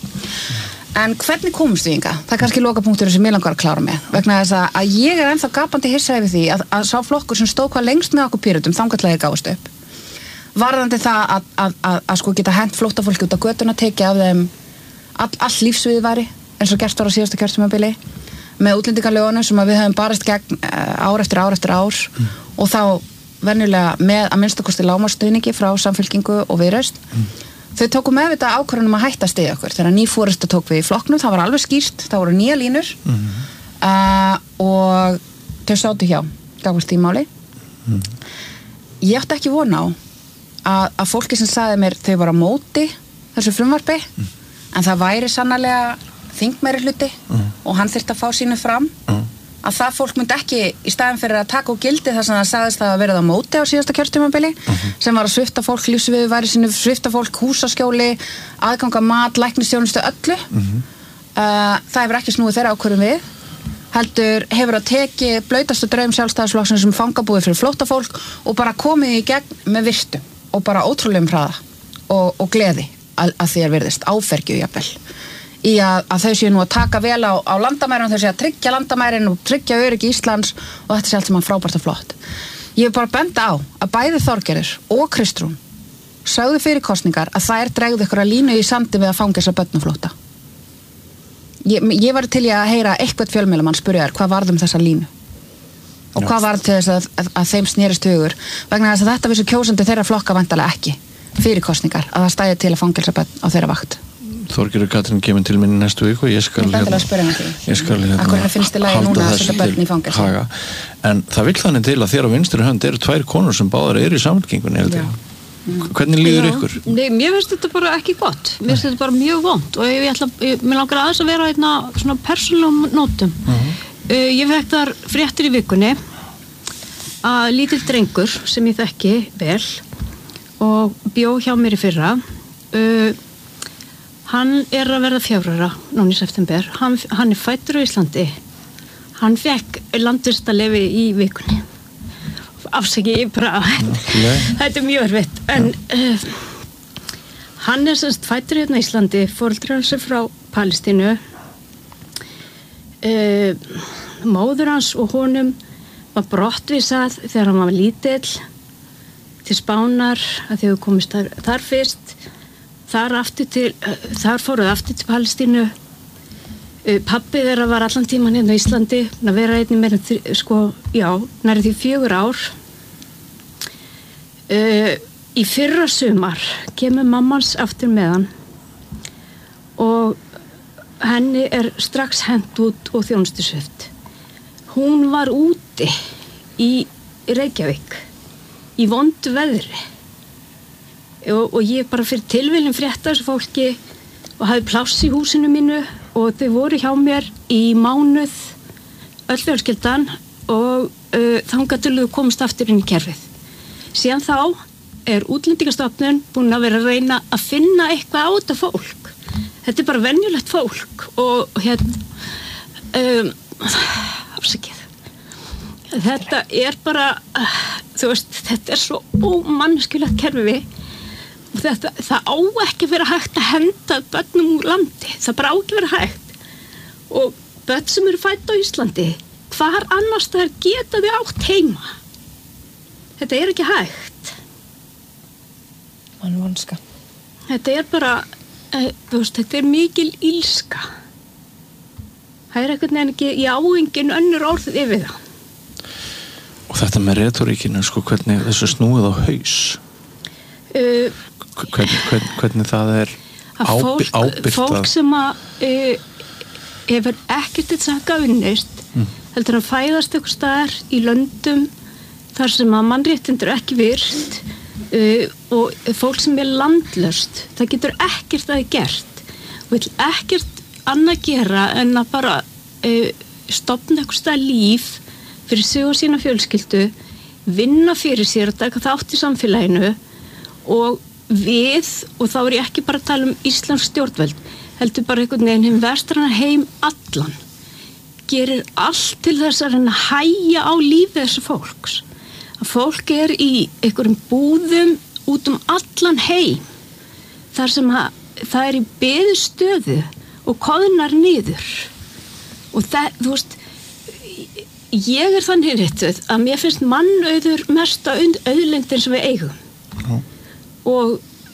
En hvernig komumst við hingað? Það er kannski lokapunktur sem ég langar að klára með. Vegna þess að, að ég er ennþá gapandi hissa yfir því að, að sá flokkur sem stóð hvað lengst með okkur Pírötum þangatlega gáðust upp. Varðandi það að, að, að, að sko geta hent flóttafólki út á götuna, tekið af þeim all, all lífsviðværi eins og gert var á síðasta kjörtímabili með útlendingalögunum sem að við höfum barist gegn ár eftir ár eftir ár mm. og þá venjulega með að minnstakosti lágmarksstuðningi frá Samfylkingu og Viðreisn. Mm. Þau tóku með þetta ákvörðunum að hætta stiga okkur þegar ný forysta tók við í flokknum, það var alveg skýrt, það voru nýja línur mm-hmm. uh, og þau sátu hjá gafast í máli. Mm. Ég átti ekki von á að, að fólki sem sagði mér þau var á móti þessu frumvarpi mm. en það væri sannarlega þingmeiri hluti mm. og hann þyrfti að fá sínu fram mm. að það fólk myndi ekki í staðin fyrir að taka úr gildi þar sem það sagðist það að verið á móti á síðasta kjörtímabili uh-huh. sem var að svipta fólk lífsviðurværi sínu, svipta fólk húsaskjóli, aðganga mat, læknisþjónustu öllu. Uh-huh. Uh, það hefur ekki snúið þeirra ákvörðum við. Heldur hefur að teki blautastu draum Sjálfstæðisflokksins sem fangabúið fyrir flóttafólk og bara komið í gegn með virtu og bara ótrúlegum hraða og, og gleði að, að því er virðist áfergju jafnvel. Í að, að þau séu nú að taka vel á, á landamærin og þau séu að tryggja landamærin og tryggja öryggi Íslands og þetta sé allt sem hann frábært og flott. Ég vil bara benda á að bæði Þorgerður og Kristrún sögðu fyrir kosningar að þær dregðu ykkur að línu í sandi við að fangelsa börn og flótta. Ég, ég var til í að heyra eitthvað fjölmiðlamann spyrja þær hvað varð um þessa línu og hvað varð til þess að, að, að þeim snerist hugur vegna þess að þetta vissu kjósandi þeirra flokka væntanlega ekki fyrir kosningar að það stæði til að fangelsa börn á þeirra vakt. Þorgerður Katrín kemur til minni næstu viku og ég skal hérna, ég skal hérna halda þessu til haga. En það vill þannig til að þér á vinstri hönd eru tvær konur sem báðar eru í Samfylkingunni held ég. Mm. Hvernig líður Já. Ykkur? Nei, mér finnst þetta bara ekki gott. Mér finnst þetta bara mjög vont og ég ætla, ég, mér langar aðeins að vera hérna svona persónulegum nótum. Uh-huh. Uh, ég fekk þar fréttir í vikunni að lítill drengur sem ég þekki vel og bjó hjá mér í fyrra uh, hann er að verða fjögurra núna í september, hann, hann er fæddur á Íslandi, hann fekk landvistarleyfi í vikunni afsaki ég bara þetta er mjög erfitt en uh, hann er semst fæddur hérna í Íslandi, foreldrar hans er frá Palestínu uh, móður hans og honum var brottvísað þegar hann var lítill til Spánar að þau komist þar, þar fyrst þar aftur til þar fóruð aftur til Palestínu pabbi þeirra var allan tíman hérna í Íslandi að vera einnig meira sko, já, næri því fjögur ár uh, í fyrra sumar kemur mammans aftur með hann og henni er strax hent út og þjónustusvipt hún var úti í Reykjavík í vondu veðri og, og ég bara fyrir tilviljun frétta þessu fólki og hafði pláss í húsinu mínu og þau voru hjá mér í mánuð öll fjölskyldan og uh, þangað til þau komast aftur inn í kerfið síðan þá er Útlendingastofnun búin að vera að reyna að finna eitthvað á þetta fólk þetta er bara venjulegt fólk og hérna um, afsakið þetta er bara þú veist, þetta er svo ómanneskjulegt kerfi og þetta, það á ekki að vera hægt að henda börnum úr landi, það bara á ekki að vera hægt og börn sem eru fædd á Íslandi hvar annars það er geta þau átt heima þetta er ekki hægt mannvonska þetta er bara e, þú veist, þetta er mikil ílska það er ekkert nefn ekki ég á engin önnur orð yfir það og þetta með retoríkinu sko, hvernig þessu snúið á haus uh, hvernig, hvernig, hvernig það er ábyrgt fólk, fólk sem að uh, hefur ekkert eitt saka unnist mm. heldur að fæðast eitthvað staðar í löndum þar sem að mannréttindur ekki virt uh, og fólk sem er landlaust það getur ekkert að það gert og vil ekkert annað gera en að bara uh, stofna eitthvað stað líf fyrir sig og sína fjölskyldu vinna fyrir sér að taka þátt í samfélaginu og við, og þá er ég ekki bara að tala um íslensk stjórnvöld heldur bara einhvern veginn hinn vestræna heim allan gerir allt til þess að reyna að hægja á lífi þessu fólks að fólk er í einhverjum búðum út um allan heim þar sem að, það er í beðstöðu og koðnar niður og það, þú veist ég er þannig réttuð að mér finnst mannauður mesta auðlindin sem við eigum Já. Og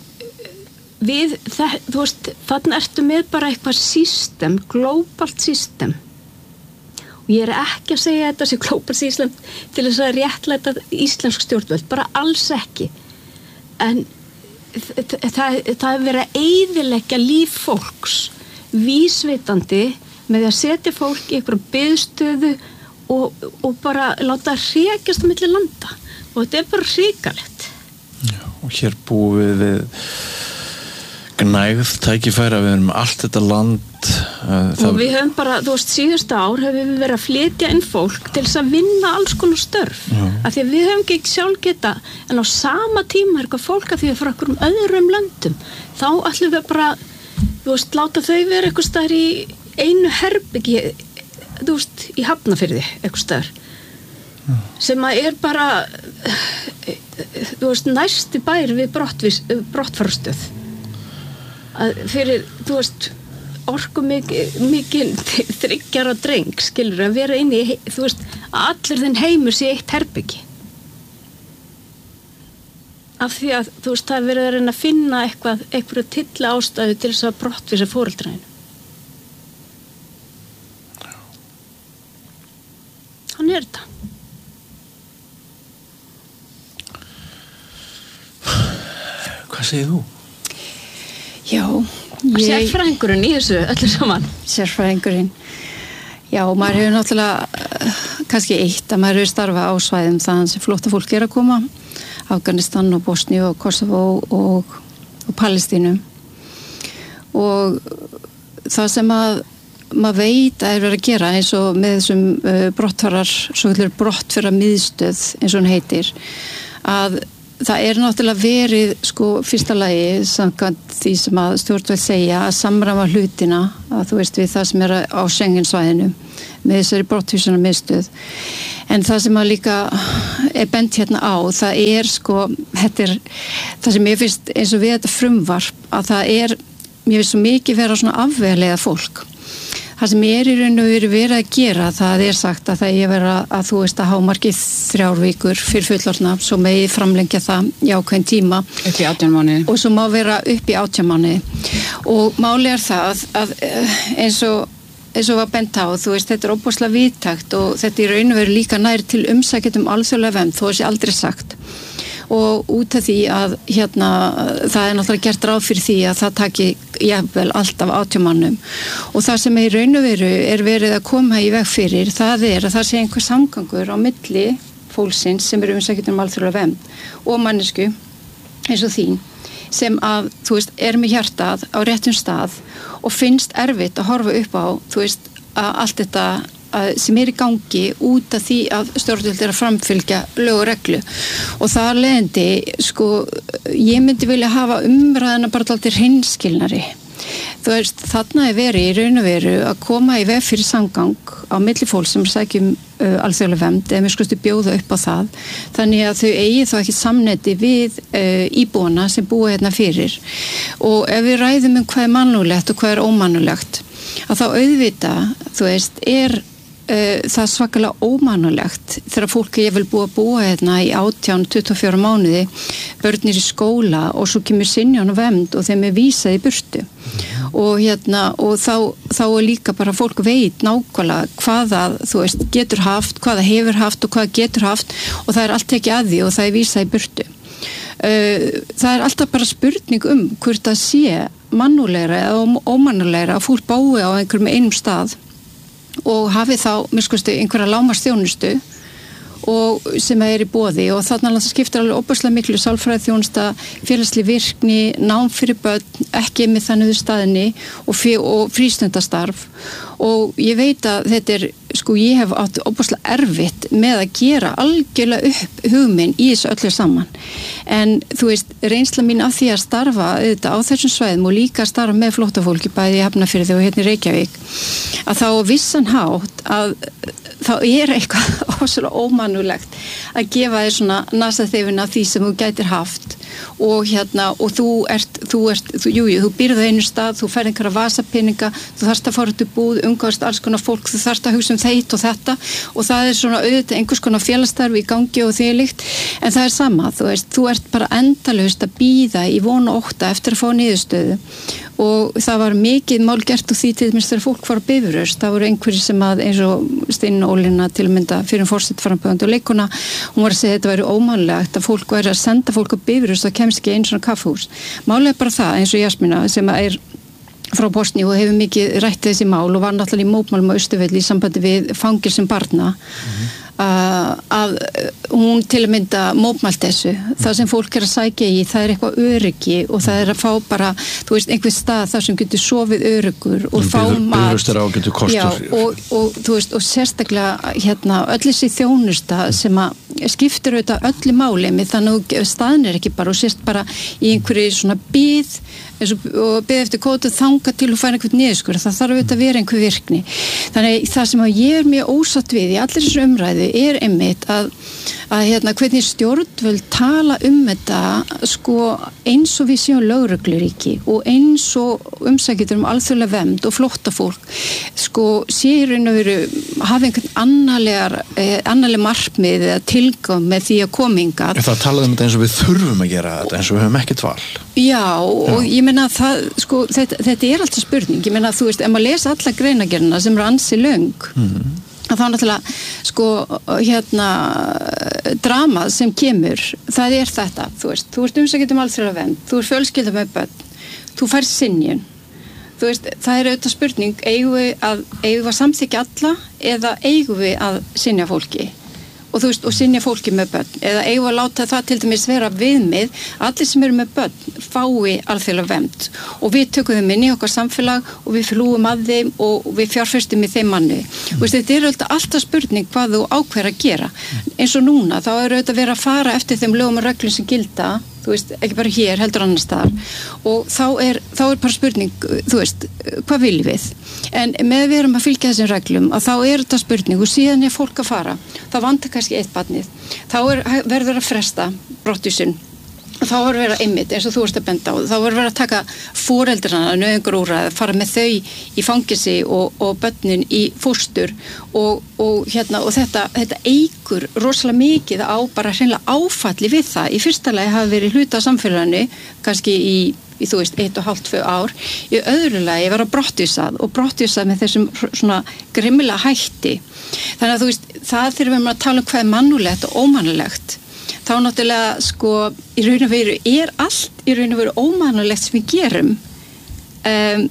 við, það, þú veist þannig ertu með bara eitthvað system, globalt system og ég er ekki að segja þetta sem globalt system til þess að réttlæta íslensk stjórnvöld, bara alls ekki en það, það, það er verið að eyðileggja líf fólks vísvitandi með því að setja fólk í einhverju biðstöðu Og, og bara láta hrekjast á milli landa og þetta er bara hrikalegt Já, og hér búum við við gnægð tækifæra við erum allt þetta land uh, og við höfum bara, þú veist, síðustu ár höfum við verið að flytja inn fólk til þess að vinna alls konar störf Já. Af því að við höfum ekki sjálf geta en á sama tíma er eitthvað fólk að því að frá okkur um öðrum löndum þá ætlum við bara, þú veist, láta þau vera eitthvað staðar í einu herbyggi þú veist, í Hafnarfirði eitthvað staðar mm. sem að er bara þú veist, næsti bær við brottfarstöð fyrir, þú veist orku mikið mikil, þryggjara dreng skilur að vera inni í, þú veist, að allir þinn heimur sé eitt herbyggi af því að þú veist, það er verið að reyna að finna eitthvað, eitthvað tilla ástæðu til þess að brottvisa foreldræðinu hann er þetta Hvað segir þú? Já ég... Sérfræðingurinn í þessu öllu saman Sérfræðingurinn Já, maður hefur náttúrulega kannski eitt að maður hefur starfað á svæðum þannig sem flótta fólk er að koma Afganistan og Bosníu og Kosovo og, og Palestínu og það sem að maður veit að er verið að gera eins og með þessum uh, brottfarar, svo kallar brottfara miðstöð eins og hún heitir, að það er náttúrulega verið sko fyrsta lagi samkvæmt því sem að stjórnvöld segja að samræma hlutina að þú veist við það sem er á Schengensvæðinu með þessari brottvísuna miðstöð en það sem að líka er bent hérna á það er sko þetta er það sem ég finnst eins og við þetta frumvarp að það er mér finnst svo mikið vera svona afvegaleiða fólk það sem er í raun og veru verið að gera það er sagt að það er verið að þú veist að hámarkið þrjár vikur fyrir fullorðna svo megi framlengja það í ákveðin tíma upp í átján mánuði og svo má vera upp í átján mánuði og máli er það að eins og eins og var bent á, þú veist, þetta er óbúslega víðtækt og þetta í raun og veru líka nær til umsækjum alþjóðlega vernd, þó þessi aldrei sagt og út af því að hérna það er náttúrulega gert ráð fyrir því að það taki jafnvel alltaf átján mannum og það sem er í raun og veru er verið að koma í veg fyrir það er að það sé einhver samgangur á milli fólksins sem eru umsækjum alþjóðlega vernd og mannesku eins og þín sem að, þú veist, er með hjartað á réttum stað og finnst erfitt að horfa upp á, þú veist, að allt þetta sem er í gangi út af því að stjórnvöld er að framfylgja lög og reglu og það leiðandi, sko, ég myndi vilja hafa umræðina bara alltaf hreinskilnari. Þú veist, þarna er verið í raun og veru að koma í veg fyrir samgang á milli fólk sem sækjum uh, alþjóðlega vernd eða mér skustu bjóða upp á það þannig að þau eigi þá ekki samneyti við uh, íbúana sem búa hérna fyrir og ef við ræðum um hvað er mannúðlegt og hvað er ómannúðlegt að þá auðvita, þú veist, er Uh, það er svakalega ómannulegt þegar fólk er vel búið að búa hérna í átján til tuttugu og fjóra mánuði börnir í skóla og svo kemur synján og vernd og þeim er vísað í burtu og hérna og þá, þá er líka bara fólk veit nákvæmlega hvaða þú veist getur haft, hvaða hefur haft og hvaða getur haft og það er allt ekki að því og það er vísað í burtu uh, það er alltaf bara spurning um hvort það sé mannulegra eða ómannulegra að fólk búi á einhverjum einum stað og hafi þá, mér skoðstu, einhverja lágmarksþjónustu og sem er í boði og þarna skiptir alveg óbærslega miklu sálfræði þjónusta, félagsleg virkni, nám fyrir börn, ekki með þannig staðinni og, og frístundastarf og ég veit að þetta er, sko ég hef átt óbærslega erfitt með að gera algjörlega upp hugminn í þessu öllu saman en þú veist, reynsla mín af því að starfa auðvitað á þessum svæðum og líka að starfa með flóttafólki bæði í Hafnarfirði og hérna í Reykjavík að þá vissan hátt að þá er eitthvað ósvöldlega ómannulegt að gefa þér svona nasaþefuna því sem þú gætir haft og hérna, og þú ert, þú ert, þú, jú, jú, þú býrð á einu stað, þú færð einhverja vasapinninga, þú þarft að fara út í búð, umgangast alls konar fólk, þú þarft að hugsa um þeitt og þetta og það er svona auðvitað einhvers konar félagsstarf í gangi og þvílíkt, en það er sama, þú veist, þú ert bara endalaust að bíða í von og ótta eftir að fá niðurstöðu og það var mikið mál gert og því til þess að fólk var Bifröst, það voru einhverjir sem að eins og Steinunn Ólína til að mynda fyrir forseta frambjóðandi og leikona, hún var að segja að þetta væri ómannlegt að fólk væri að senda fólk á Bifröst og kemst ekki einu svona kaffhús. Málið er bara það eins og Jasmína sem er frá Bosníu og hefur mikið rætt þessi mál og var náttúrulega í mótmálum á Austurvelli í sambandi við fangir sem barna mm-hmm. Uh, að hún til að mynda mótmælt þessu, það sem fólk er að sækja í, það er eitthvað öryggi og það er að fá bara, þú veist, einhver stað þar sem getur sofið öryggur og fá mat já, og, og þú veist, og sérstaklega hérna, öll þessi þjónusta sem að skiptir auðvitað öllu máli með þannig að staðin er ekki bara og sérst bara í einhverju svona bíð og bíð eftir kótu þanga til og færa einhvern niðurskur, það þarf auðvitað að vera einhver virkni, þannig það sem að ég er mjög ósátt við í allir þessu umræðu er einmitt að, að hérna, hvernig stjórnvöld tala um þetta sko eins og við séum lögregluríki og eins og umsækjendur um alþjóðlega vernd og flóttafólk sko séu raun og veru hafa einhvern annarlegar eh, annarleg markmið eða tilgang með því að koma hingað. Það talaði um þetta eins og við þurfum að gera þetta eins og við höfum ekkert val. Já, og Já. ég meina það, sko, þetta, þetta er alltaf spurning, ég meina þú veist, ef maður lesa alla greinagerðina sem er ansi löng mm-hmm. að þá náttúrulega sko hérna dramað sem kemur það er þetta, þú veist, þú ert umsækjandi um alþjóðlega vernd, þú ert fjölskylda með börn þú færð synjun þú veist, það er auðvitað spurning eigum við að, eigum við að samþykja alla eða eigum við að synja fólki og þú veist, og synja fólki með börn eða eigum við að láta það til dæmis vera viðmið allir sem eru með börn fái alþjóðlega vernd og við tökum þeim inn í okkar samfélag og við flúum að þeim og við fjárfestum í þeim manni. Mm. Veist, þetta er alltaf, alltaf spurning hvað þú ákveður að gera. Eins og núna, þá er auðvitað verið að fara eftir þeim lögum og reglum sem gilda, þú veist, ekki bara hér, heldur annars staðar og þá er, þá er bara spurning, þú veist, hvað viljum við? En með við erum að fylgja þessum reglum að þá er þetta spurning og síðan er fólk að fara, þá vantar kannski eitt barnið, þá er, verður að fresta brottvísun og þá er verið að einmitt, eins og þú ert að benda á, þá er verið að taka foreldrana nauðungarúrræði, fara með þau í fangisi og, og börnin í fóstur og, og, hérna, og þetta, þetta eykur rosalega mikið á bara hreinlega áfalli við það. Í fyrsta lagi hafi verið hluta af samfélaginu, kannski í í þú veist, eitt og hálft, tvö ár í öðru lagi vera brottvísað og brottvísað með þessum svona grimmilega hætti. Þannig að þú veist, það þurfum við að tala um hvað er mannúlegt og ómannulegt. Þá náttúrulega, sko, í raun og veru er allt í raun og veru ómannulegt sem við gerum um,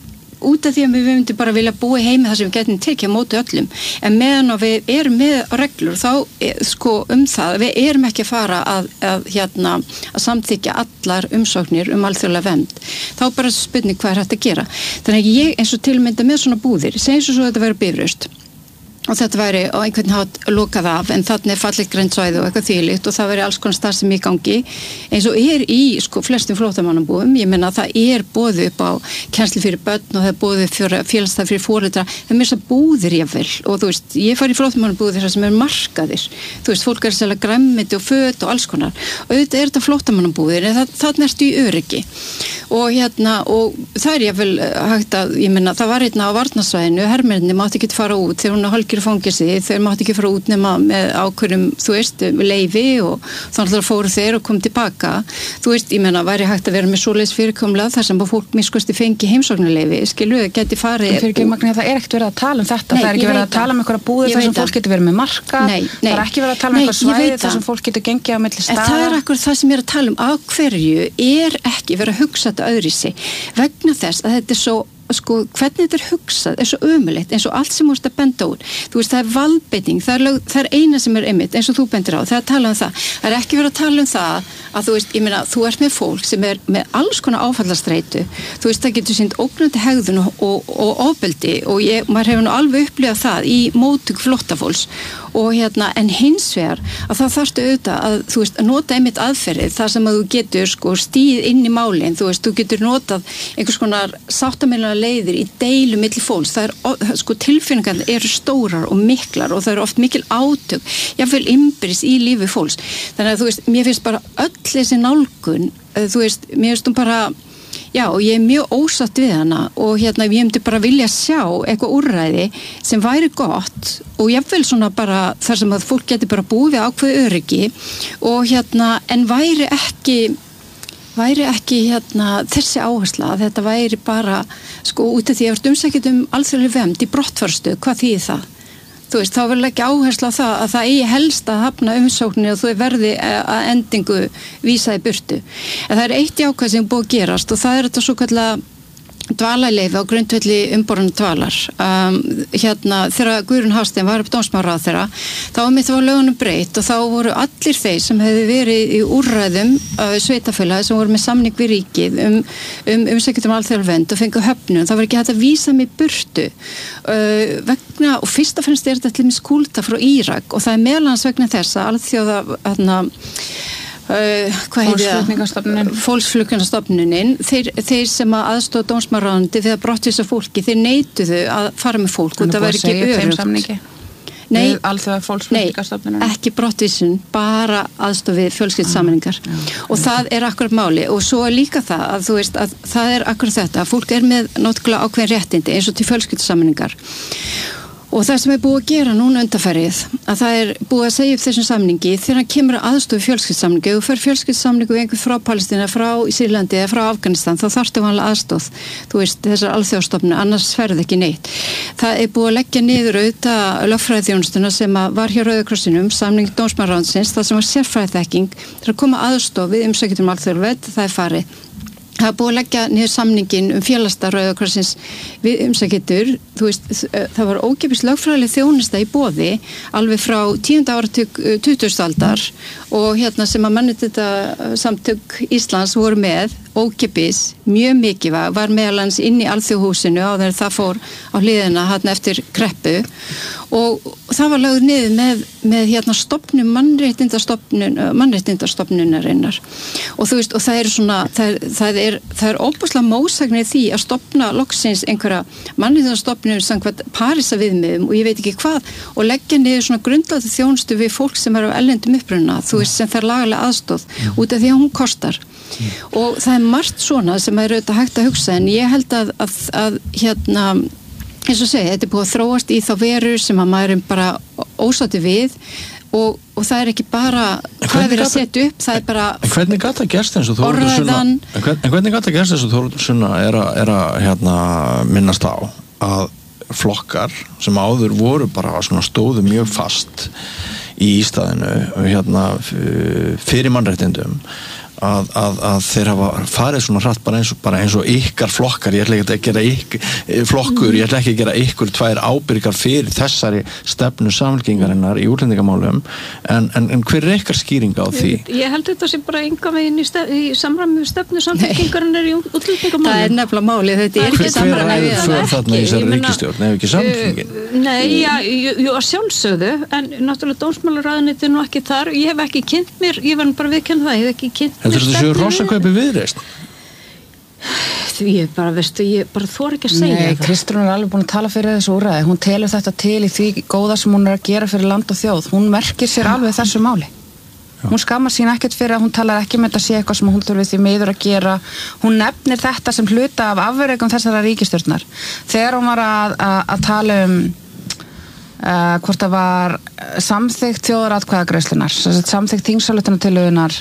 út af því að við myndum bara vilja búa heima þar sem við getum tekið á móti öllum. En meðan og við erum með reglur þá, sko, um það, við erum ekki að fara að, að hérna, að samþykja allar umsóknir um alþjóðlega vernd. Þá bara spurning hvað er hægt að gera. Þannig að ég eins og til að mynda með svona búðir, segjum svo svo þetta verður Bifröst og þetta væri á einhvern hátt lokað af en þarna er fallegt grænsvæði og eitthvað þvílíkt og það væri alls konar starfsemi í gangi eins og er í sko flestum flóttamannabúðum. Ég meina það er boðið upp á kennslu fyrir börn og það er boðið upp fyrir félagsstað fyrir foreldra, það er mér svo búðir jafnvel og þú veist, ég fari í flóttamannabúðir þar sem er markaðir, þú veist, fólk er að selja græmmiti og föt og alls konar og auðvitað er þetta flóttamannabúðir en þarna ertu í öryggi og hérna og það er jafnvel hægt að, ég meina það var hérna á varnarsvæðinu, hermennirnir mátti ekki fara út þegar hún er hálfgerð fangisi, þeir mátti ekki fara út nema með ákveðnum, þú veist, leyfi og þannig að fóru þeir og kom tilbaka. Þú veist, ég meina, væri hægt að vera með svoleiðis fyrirkomlega þar sem fólk miskusti fengi heimsóknarleyfi, skilu, geti farið. Fyrir ekki magna, það er ekkert verið að tala um þetta, nei, það er ekki verið að tala um einhverja búði þar sem fólk getur verið með marka, nei, nei, það er ekki verið að tala um einhver svæði þar sem fólk getur gengið á milli staða. En það er akkur það sem ég er að tala um, af hverju er ekki verið að hugsa þetta öðruvísi vegna þess að þetta er svo sko, hvernig þetta er hugsað er svo ömulegt eins og allt sem múst að benda út þú veist, það er valdbeiting, það er, lög, það er eina sem er einmitt, eins og þú bendir á, það er að tala um það það er ekki verið að tala um það að þú veist, ég meina, þú ert með fólk sem er með alls konar áfallastreitu þú veist, það getur sýnt ógnandi hegðun og, og, og ofbeldi og ég, maður hefur nú alveg upplifað það í móttöku flóttafólks og hérna, en hins vegar að það þarftu auðvitað að, þú veist, að nota einmitt aðferðið þar sem að þú getur sko stíð inn í málin, þú veist, þú getur notað einhvers konar sáttameilana leiðir í deilu milli fólks, það er sko tilfinningar eru stórar og miklar og það eru oft mikil átök, jáfnvel innbyrðis í lífi fólks, þannig að þú veist, mér finnst bara öll þessi nálgun, þú veist, mér finnst hún bara já, og ég er mjög ósátt við hana og hérna, ég myndi bara vilja sjá eitthvað úrræði sem væri gott og jafnvel svona bara þar sem að fólk geti bara búið við ákveðu öryggi og hérna, en væri ekki væri ekki hérna þessi áhersla að þetta væri bara sko út af því að ég vart umsækjað um alþjóðlega vernd í brottfarstöð, hvað þýðir það? Þú veist, þá verður ekki áhersla á það að það eigi helst að hafna umsóknir og þú verði að endingu vísa í burtu. En það er eitt jákvæð sem er búið að gerast og það er þetta svo kallega dvalarleyfi á grundvelli umborun dvalar. Um, hérna, þegar Guðrún Hafstein var upp dómsmálaráðherra, þá var mitt var lögunum breytt og þá voru allir þeir sem hefðu verið í úrræðum uh, sveitafélagi sem voru með samning við ríkið um, um umsækjendum alþjóðlega vernd og fengu höfnun, þá var ekki hægt að vísa mig burtu uh, vegna, og fyrst og fremst er þetta til skúlta frá Írak og það er meðlans vegna þess að alþjóða hérna Uh, Fólksflutningastofnunin Fólksflutningastofnunin þeir, þeir sem að aðstoða dómsmálaráðuneytið við að brottvísa fólki, þeir neituðu að fara með fólk og það væri ekki öruggt. Nei, nei, ekki brottvísun, bara aðstoð við fjölskyldssameiningar ah, og það er akkurat máli og svo er líka það að þú veist að það er akkurat þetta að fólk er með náttúrulega ákveðin réttindi eins og til fjölskyldssameiningar og það sem er búið að gera núna undanfarið að það er búið að segja upp þessum samningi þegar hann kemur að aðstofa fjölskyldssamningu og fer fjölskyldssamningu einhver frá Palestína, frá Sýrlandi eða frá Afganistan, þá þarftu vanlega aðstoð þú veist, þessar alþjóðastofnun, annars ferð ekki neitt. Það er búið að leggja niður auðvitað lögfræðiþjónustuna sem var hjá Rauða krossinum, samning dómsmálaráðuneytisins, það sem var sérfræðiþekking til að koma aðstoð við umsækjendur um alþjóðlega vernd, það er farið. Það er búið að leggja niður samningin um félagsstað Rauða krossins við umsækjendur, þú veist, það var ókeypis lögfræðileg þjónusta í boði alveg frá tíunda áratug tuttugustu aldar og hérna sem að mannréttindasamtök Íslands voru með ókeypis, mjög mikið var, var meðal hans inn í Alþjóðhúsinu á þegar það fór á hliðina hérna eftir kreppu og það var lögð niður með, með hérna stofnun mannréttindastofnun mannréttindastofnunarinnar og þú veist og það er svona það, það er, það er óbúslega mótsagnir því að stofna loksins einhverja mannréttindastofnun samkvæmt Parísarviðmiðum og ég veit ekki hvað og leggja niður svona grundlægðu þjónustu við fólk sem er á erlendum uppruna þú veist sem þarf lagalega aðstoð út af því að hún kostar og það er margt svona sem er auðvitað hægt að hugsa en ég held að, að, að hérna eins og segja, þetta er búið að þróast í þá veru sem að maður er bara ósátti við og, og það er ekki bara hvað er að setja upp, það er bara en hvernig gæti að gerst eins og Þórhildur Sunna en, hvern, en hvernig gæti að gerst eins og Þórhildur Sunna er að, er að hérna, minnast á að flokkar sem áður voru bara svona stóðu mjög fast í ístaðinu hérna, fyrir mannréttindum Að, að, að þeir hafa farið svona hratt bara eins og, bara eins og ykkar flokkar ég ætla ekki að gera ykkur flokkur, ég ætla ekki að gera ykkur tvær ábyrgar fyrir þessari stefnu samfylkingarinnar í útlendingamálum en, en, en hver er ykkar skýringa á því? Ég held þetta sem bara enga veginn í, í samræmi við stefnu samfylkingarinnar í útlendingamálum. Það er nefnilega málið, þetta er ekki samræmi við það. Hver er þarna í þessari ríkisstjórn, ef ekki samfylkingin? Nei, já, jú, að sjálfsögðu en náttúrulega dómsmálaráðuneytið er nú ekki þar ég hef ekki kynnt mér, ég var bara viðkennd það, ég hef ekki kynnt Heldur þetta séu rossakaupi viðreisn? Því ég bara, veistu, ég bara þor ekki að segja Nei, það. Kristrún er alveg búin að tala fyrir þessu úrræði. Hún telur þetta til í því góða sem hún er að gera fyrir land og þjóð. Hún merkir sér alveg þessu máli. Já. Hún skammar sín ekkert fyrir að hún talar ekki með þetta sé eitthvað sem hún þurfi því miður að gera. Hún nefnir þetta sem hluta af afvereikum þessara ríkisstjórnar. Þegar hún var að, að, að tala um uh, hvort það var samþykkt þjóðaratkvæðagreiðslunnar, samþykkt þingsályktunartillögunnar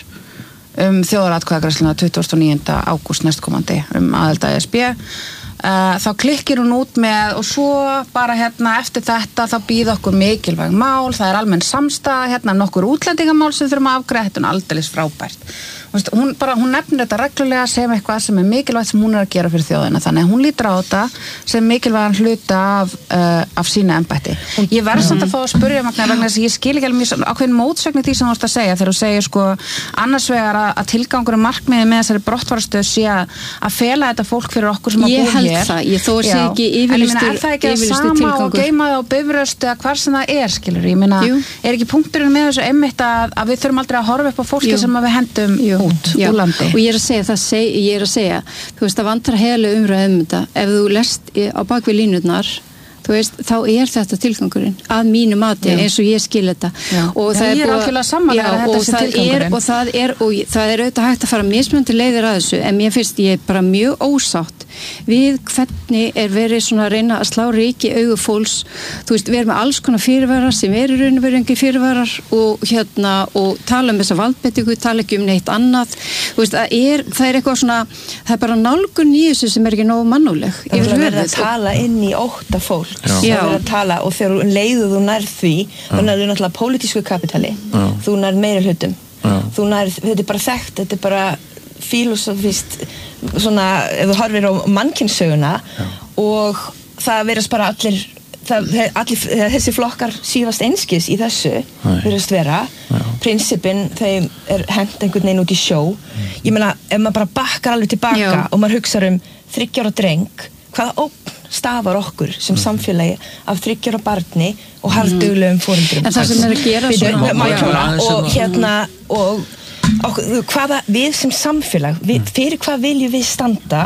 um þjóðaratkvæðagreiðsluna tuttugasta og níunda ágúst næstkomandi um aðild að E S B uh, þá klikkir hún út með og svo bara hérna eftir þetta þá býða okkur mikilvæg mál það er almenn samstaða hérna nokkur útlendingamál sem þurfum að afgreiða þetta er aldeilis frábært hún, bara, hún nefnir þetta reglulega sem eitthvað sem er mikilvægt sem hún er að gera fyrir þjóðina þannig að hún lítur á þetta sem mikilvægan hluta af, uh, af sína embætti ég verð samt að fá að spyrja Magna vegna þess að ég skil ekki alveg mjög ákveðin mótsögn í því sem þú vorst að segja þegar þú segir sko annars vegar að, að tilgangur og markmiði með þessari brottfarastöð sé að, að fela þetta fólk fyrir okkur sem að búa hér ég held það, ég þó sé ekki yfirlýstur er það ekki að sama og geima það á bifröstu eða hvar sem það er skilur ég meina er ekki punkturinn með þessu einmitt að, að við þurfum aldrei að horfa upp á fólki Jú. sem við hendum Jú. út Já. úr landi og ég er að segja það seg, ég er að segja þú veist það vantar heilu umræð um þetta ef þú lest á bakvið línurnar þú veist, þá er þetta tilgangurinn að mínu mati Já. eins og ég skil þetta Já. og Já, það ég er búið algjörlega sammála að þetta sé tilgangurinn og það er, og það er auðvitað hægt að fara mismunandi leiðir að þessu en mér finnst ég bara mjög ósátt við hvernig er verið svona að reyna að slá ríki augu fólks þú veist, við erum með alls konar fyrirvarar sem eru raun og veru engi fyrirvarar og hérna, og tala um þessa valdbeitingu tala ekki um neitt annað þú veist, það er, það er eitthvað svona það er bara nálgun í þessu sem er ekki nógu mannuleg það er verið að tala inn í ótta fólk Já. það er verið að tala og þegar leiðu þú nærð því þá nærðu náttúrulega pólitísku kapitali Já. þú nærð meiri hlutum Já. þú nærð, þetta er bara þekkt þetta er bara filosófist svona, ef þú horfir á mannkynssöguna og það verðast bara allir, það, allir þessi flokkar sífast einskis í þessu verðast vera Já. prinsipin, þeim er hent einhvern veginn út í sjó mm. ég meina, ef maður bara bakkar alveg tilbaka Já. og maður hugsaður um þriggja ára dreng hvaða ógn stafar okkur sem samfélagi af þriggja ára barni og harðduglegum foreldrum en það sem er að gera svona og hérna og okkur, hvaða, við sem samfélag við, fyrir hvað viljum við standa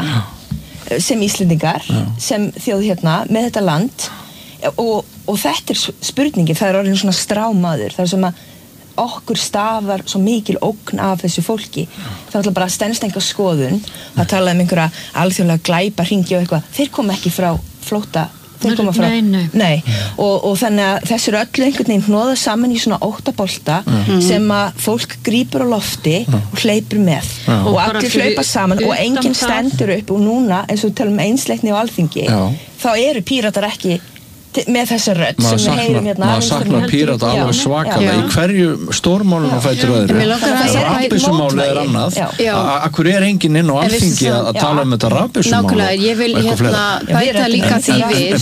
sem Íslendingar Já. sem þjóð hérna með þetta land og, og þetta er spurningin það er orðin svona strámaður það er sem að okkur stafar svo mikil ógn af þessu fólki það er alltaf bara stenstenga skoðun það talaði um einhverja alþjóðlega glæpa hringi og eitthvað, þeir koma ekki frá flótta þeir koma frá, nei, nei. nei og, og þannig að þessu eru öllu einhvern veginn hnoða saman í svona óttabolta mm. sem að fólk grípur á lofti mm. og hleypur með Já. og allir hlaupa saman og enginn stendur upp og núna eins og við talum um einsleitni á Alþingi Já. þá eru Píratar ekki með þessa rödd sem við heyrum hérna maður saknar Pírata alveg svakalega í hverju stórmálum og fætur öðru rafbyssumálið er annað akkur er enginn inn á Alþingi að tala um þetta rafbyssumál nákvæmlega, ég vil hérna bæta líka því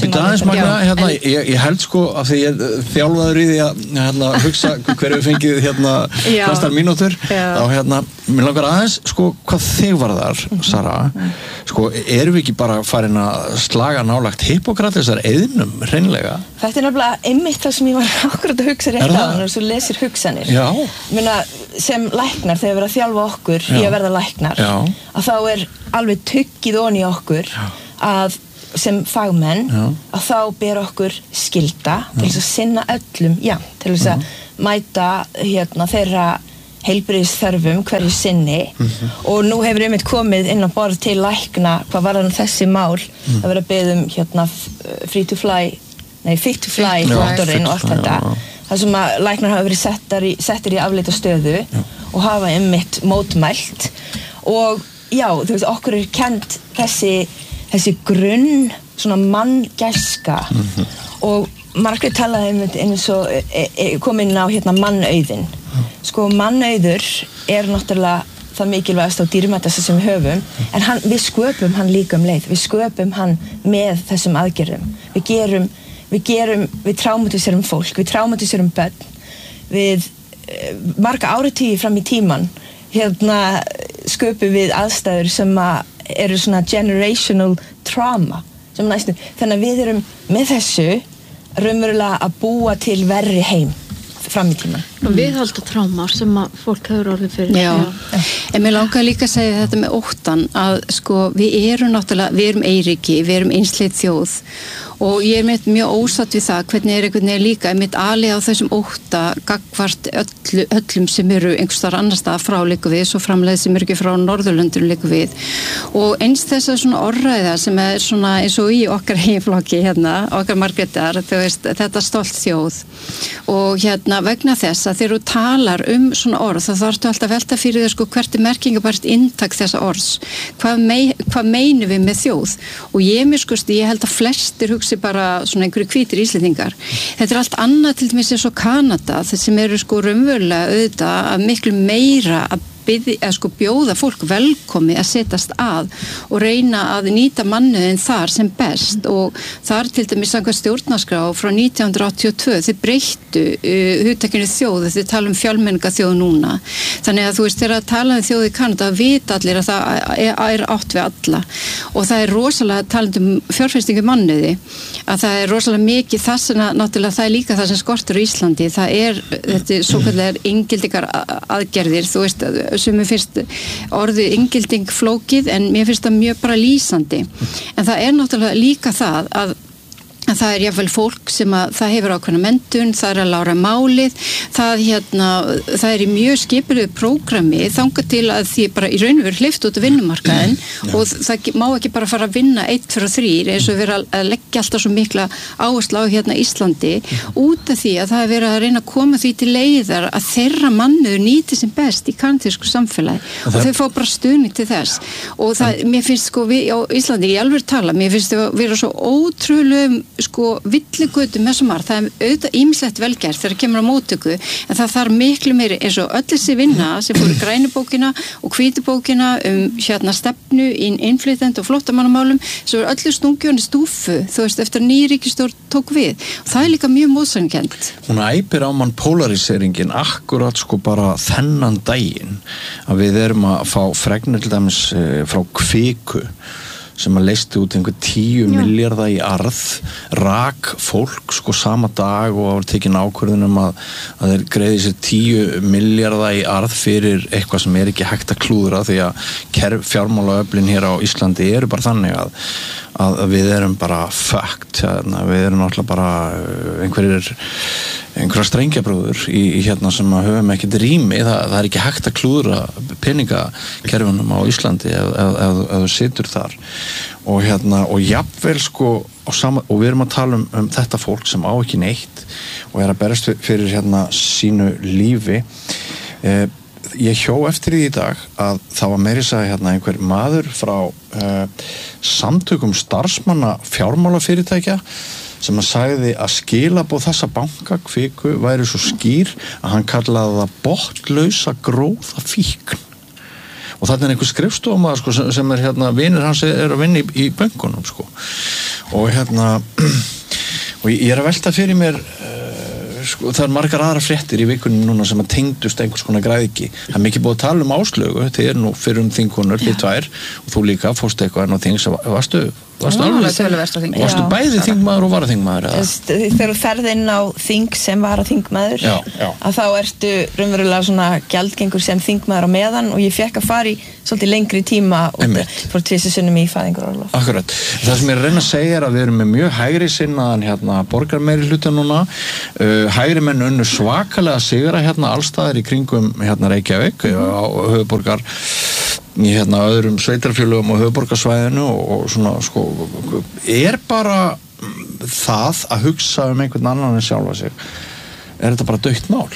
við ég held sko að því ég þjálfaður í því að hugsa hverju fengið hérna næstar mínútur þá hérna, mér langar aðeins sko hvað þig var þar, Sara sko, erum við ekki bara farin að slaga nálagt Hippókratesar eðnum hreinlega? Þetta er nefnilega einmitt það sem ég var akkurat að hugsa rétt á þannig að þú lesir hugsanir Muna, sem læknar, þegar við erum að þjálfa okkur Já. Í að verða læknar Já. Að þá er alveg tuggið onni okkur Já. Að sem fagmenn Já. Að þá ber okkur skylda til þess að sinna öllum Já, til þess að mæta hérna, þeirra heilbrigðisþörfum hverju sinni mm-hmm. og nú hefur einmitt komið inn á borð til lækna hvað var þannig þessi mál mm. að vera að beða um hérna free to fly nei fit to fly vottorinn og allt þetta já. Það sem að læknar hafa verið settar í, settir í afleita stöðu já. Og hafa einmitt mótmælt og já þú veist okkur er kennt þessi, þessi grunn svona manngæska mm-hmm. og Margrét talaði einmitt eins og e, e, kom inn á hérna mannauðinn sko mannauður er náttúrulega það mikilvægast og dýrmætasta sem við höfum en hann, við sköpum hann líka um leið við sköpum hann með þessum aðgerðum við gerum, við gerum við traumatiserum fólk, við traumatiserum börn við eh, marga áratugir fram í tíman hérna sköpum við aðstæður sem að eru svona generational trauma sem næstu, þannig að við erum með þessu raunverulega að búa til verri heim fram í tíman. Og viðhalda trámar sem að fólk hefur orðið fyrir. Já, Já. En mér langar líka að segja þetta með óttan að sko við erum náttúrulega, við erum eyríki, við erum einsleit þjóð og ég er mitt mjög ósatt við það hvernig er einhvern veginn líka mitt ali á þessum ótta gagnvart öllu, öllum sem eru einhvers staðar annars staðar frá líka við svo framleið sem eru ekki frá Norðurlöndunum líka við og eins þess að svona orðræða sem er svona eins og í okkar heimflokki hérna, okkar Margrétar, þú veist, þetta stolt þjóð og hérna vegna þess að þegar þú talar um svona orð þá þarftu alltaf velta fyrir þér sko hvert er merkingabært inntak þessa orðs hvað, mei, hvað meinum við með þjóð og ég mér sko, ég held að flestir hugsi bara svona einhverju hvítir íslendingar þetta er allt annað til dæmis eins og Kanada þetta sem eru sko raunverulega auðvitað að miklu meira að Byði, að sko bjóða fólk velkomi að setjast að og reyna að nýta mannuðin þar sem best og þar til dæmis samkvæmt stjórnarskrá frá nítján hundruð áttatíu og tvö þið breyttu uh, hugtakinu þjóð þið tala um fjölmenninga þjóð núna þannig að þú veist þegar að tala um þjóð í Kanada vita allir að það er, er átt við alla og það er rosalega talandi um fjárfestingu mannuði að það er rosalega mikið þess að náttúrulega það er líka það sem skortur í Íslandi það er þetta svo kallar inngildingar aðgerðir þú veist að sem mér finnst orðið inngilding flókið en mér finnst það mjög bara lýsandi en það er náttúrulega líka það að að það er jáfnvel fólk sem að það hefur ákveðna menntun, það er að lára málið það hérna, það er í mjög skipuðu prógrami þangað til að því bara í raun og veru hleypt út á vinnumarkaðinn og það má ekki bara fara að vinna eitt fyrir þrýr eins og vera að leggja alltaf svo mikla áherslu á hérna Íslandi út af því að það er verið að reyna að koma því til leiðar að þeirra mannuður nýti sem best í kanadísku samfélagi og, og þau fá bara stuðning til þess og það, mér finnst sko við á Íslandi, ég alveg tala, mér finnst þau vera svo ótrúlegum sko villigötum með svo margt, það er auðvitað ýmislegt velgerð þegar það kemur á móttöku en það þarf miklu meiri eins og öll þessi vinna sem fóru grænubókina og hvítubókina um hérna stefnu í innflytjenda og flóttamannamálum sem er öllu stungjóni stúfu þú veist eftir ný ríkisstjórn tók við og það er líka mjög mótsagnkennt. Hún æpir á mann polariseringen akkurat sko bara þennan daginn að við erum að fá fregnir til dæmis frá Kviku sem að leisti út einhver tíu milljarða í arð, rak fólk sko sama dag og var tekin ákvörðun um að, að þeir greiði sér tíu milljarða í arð fyrir eitthvað sem er ekki hægt að klúðra því að fjármálaöflin hér á Íslandi eru bara þannig að, að við erum bara fucked, hérna, við erum náttúrulega bara einhverjir einhverja strengjabrúður í, í hérna sem að höfum ekkert rými, það, það er ekki hægt að klúðra peningakerfunum á Íslandi ef, ef, ef, ef þú situr þar og hérna, og jafnvel sko sama, og við erum að tala um, um þetta fólk sem á ekki neitt og er að berast fyrir hérna sínu lífi eh, ég hjó eftir því í dag að það var meiri sagði hérna einhver maður frá eh, samtökum starfsmanna fjármálafyrirtækja sem að sagði að skilaboð þessa bankakviku væri svo skýr að hann kallaði það botnlausa gróða fíkn. Og þarna er einhver skrifstofamaður sko, sem, sem er hérna, vinir hans er að vinna í, í bönkunum sko. Og hérna og ég er að velta fyrir mér uh, sko, það er margar aðra fréttir í vikunni núna sem að tengdust einhvers konar græðiki. Það er mikið búið að tala um Áslaugu, þið er nú fyrir um þingkonur, þið tvær og þú líka fórst eitthvað en á þing sem varstu Varstu, alveg, varstu bæði þingmaður og varaþingmaður? Þegar þú ferð inn á þing sem varaþingmaður já, já. að þá ertu raunverulega svona gjaldgengur sem þingmaður á meðan og ég fekk að fara í svolítið lengri tíma og fór tvisvar sinnum í fæðingarorlof. Akkurat. Það sem ég er að reyna að segja er að við erum með mjög hægri sinnaðan hérna, borgarmeirihluta núna. Uh, hægri menn unnu svakalega sigra hérna allstaðar í kringum hérna Reykjavík mm. á höfuðborgar í hérna öðrum sveitarfélögum á höfuðborgarsvæðinu og, og svona sko er bara það að hugsa um einhvern annan en sjálfa sig er þetta bara dautt mál?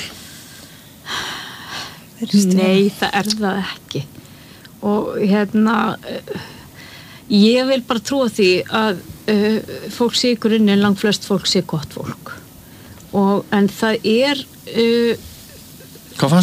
Nei, það er það ekki og hérna ég vil bara trúa því að uh, fólk sé í grunninn langt flest fólk sé gott fólk og en það er uh, Hvað fannst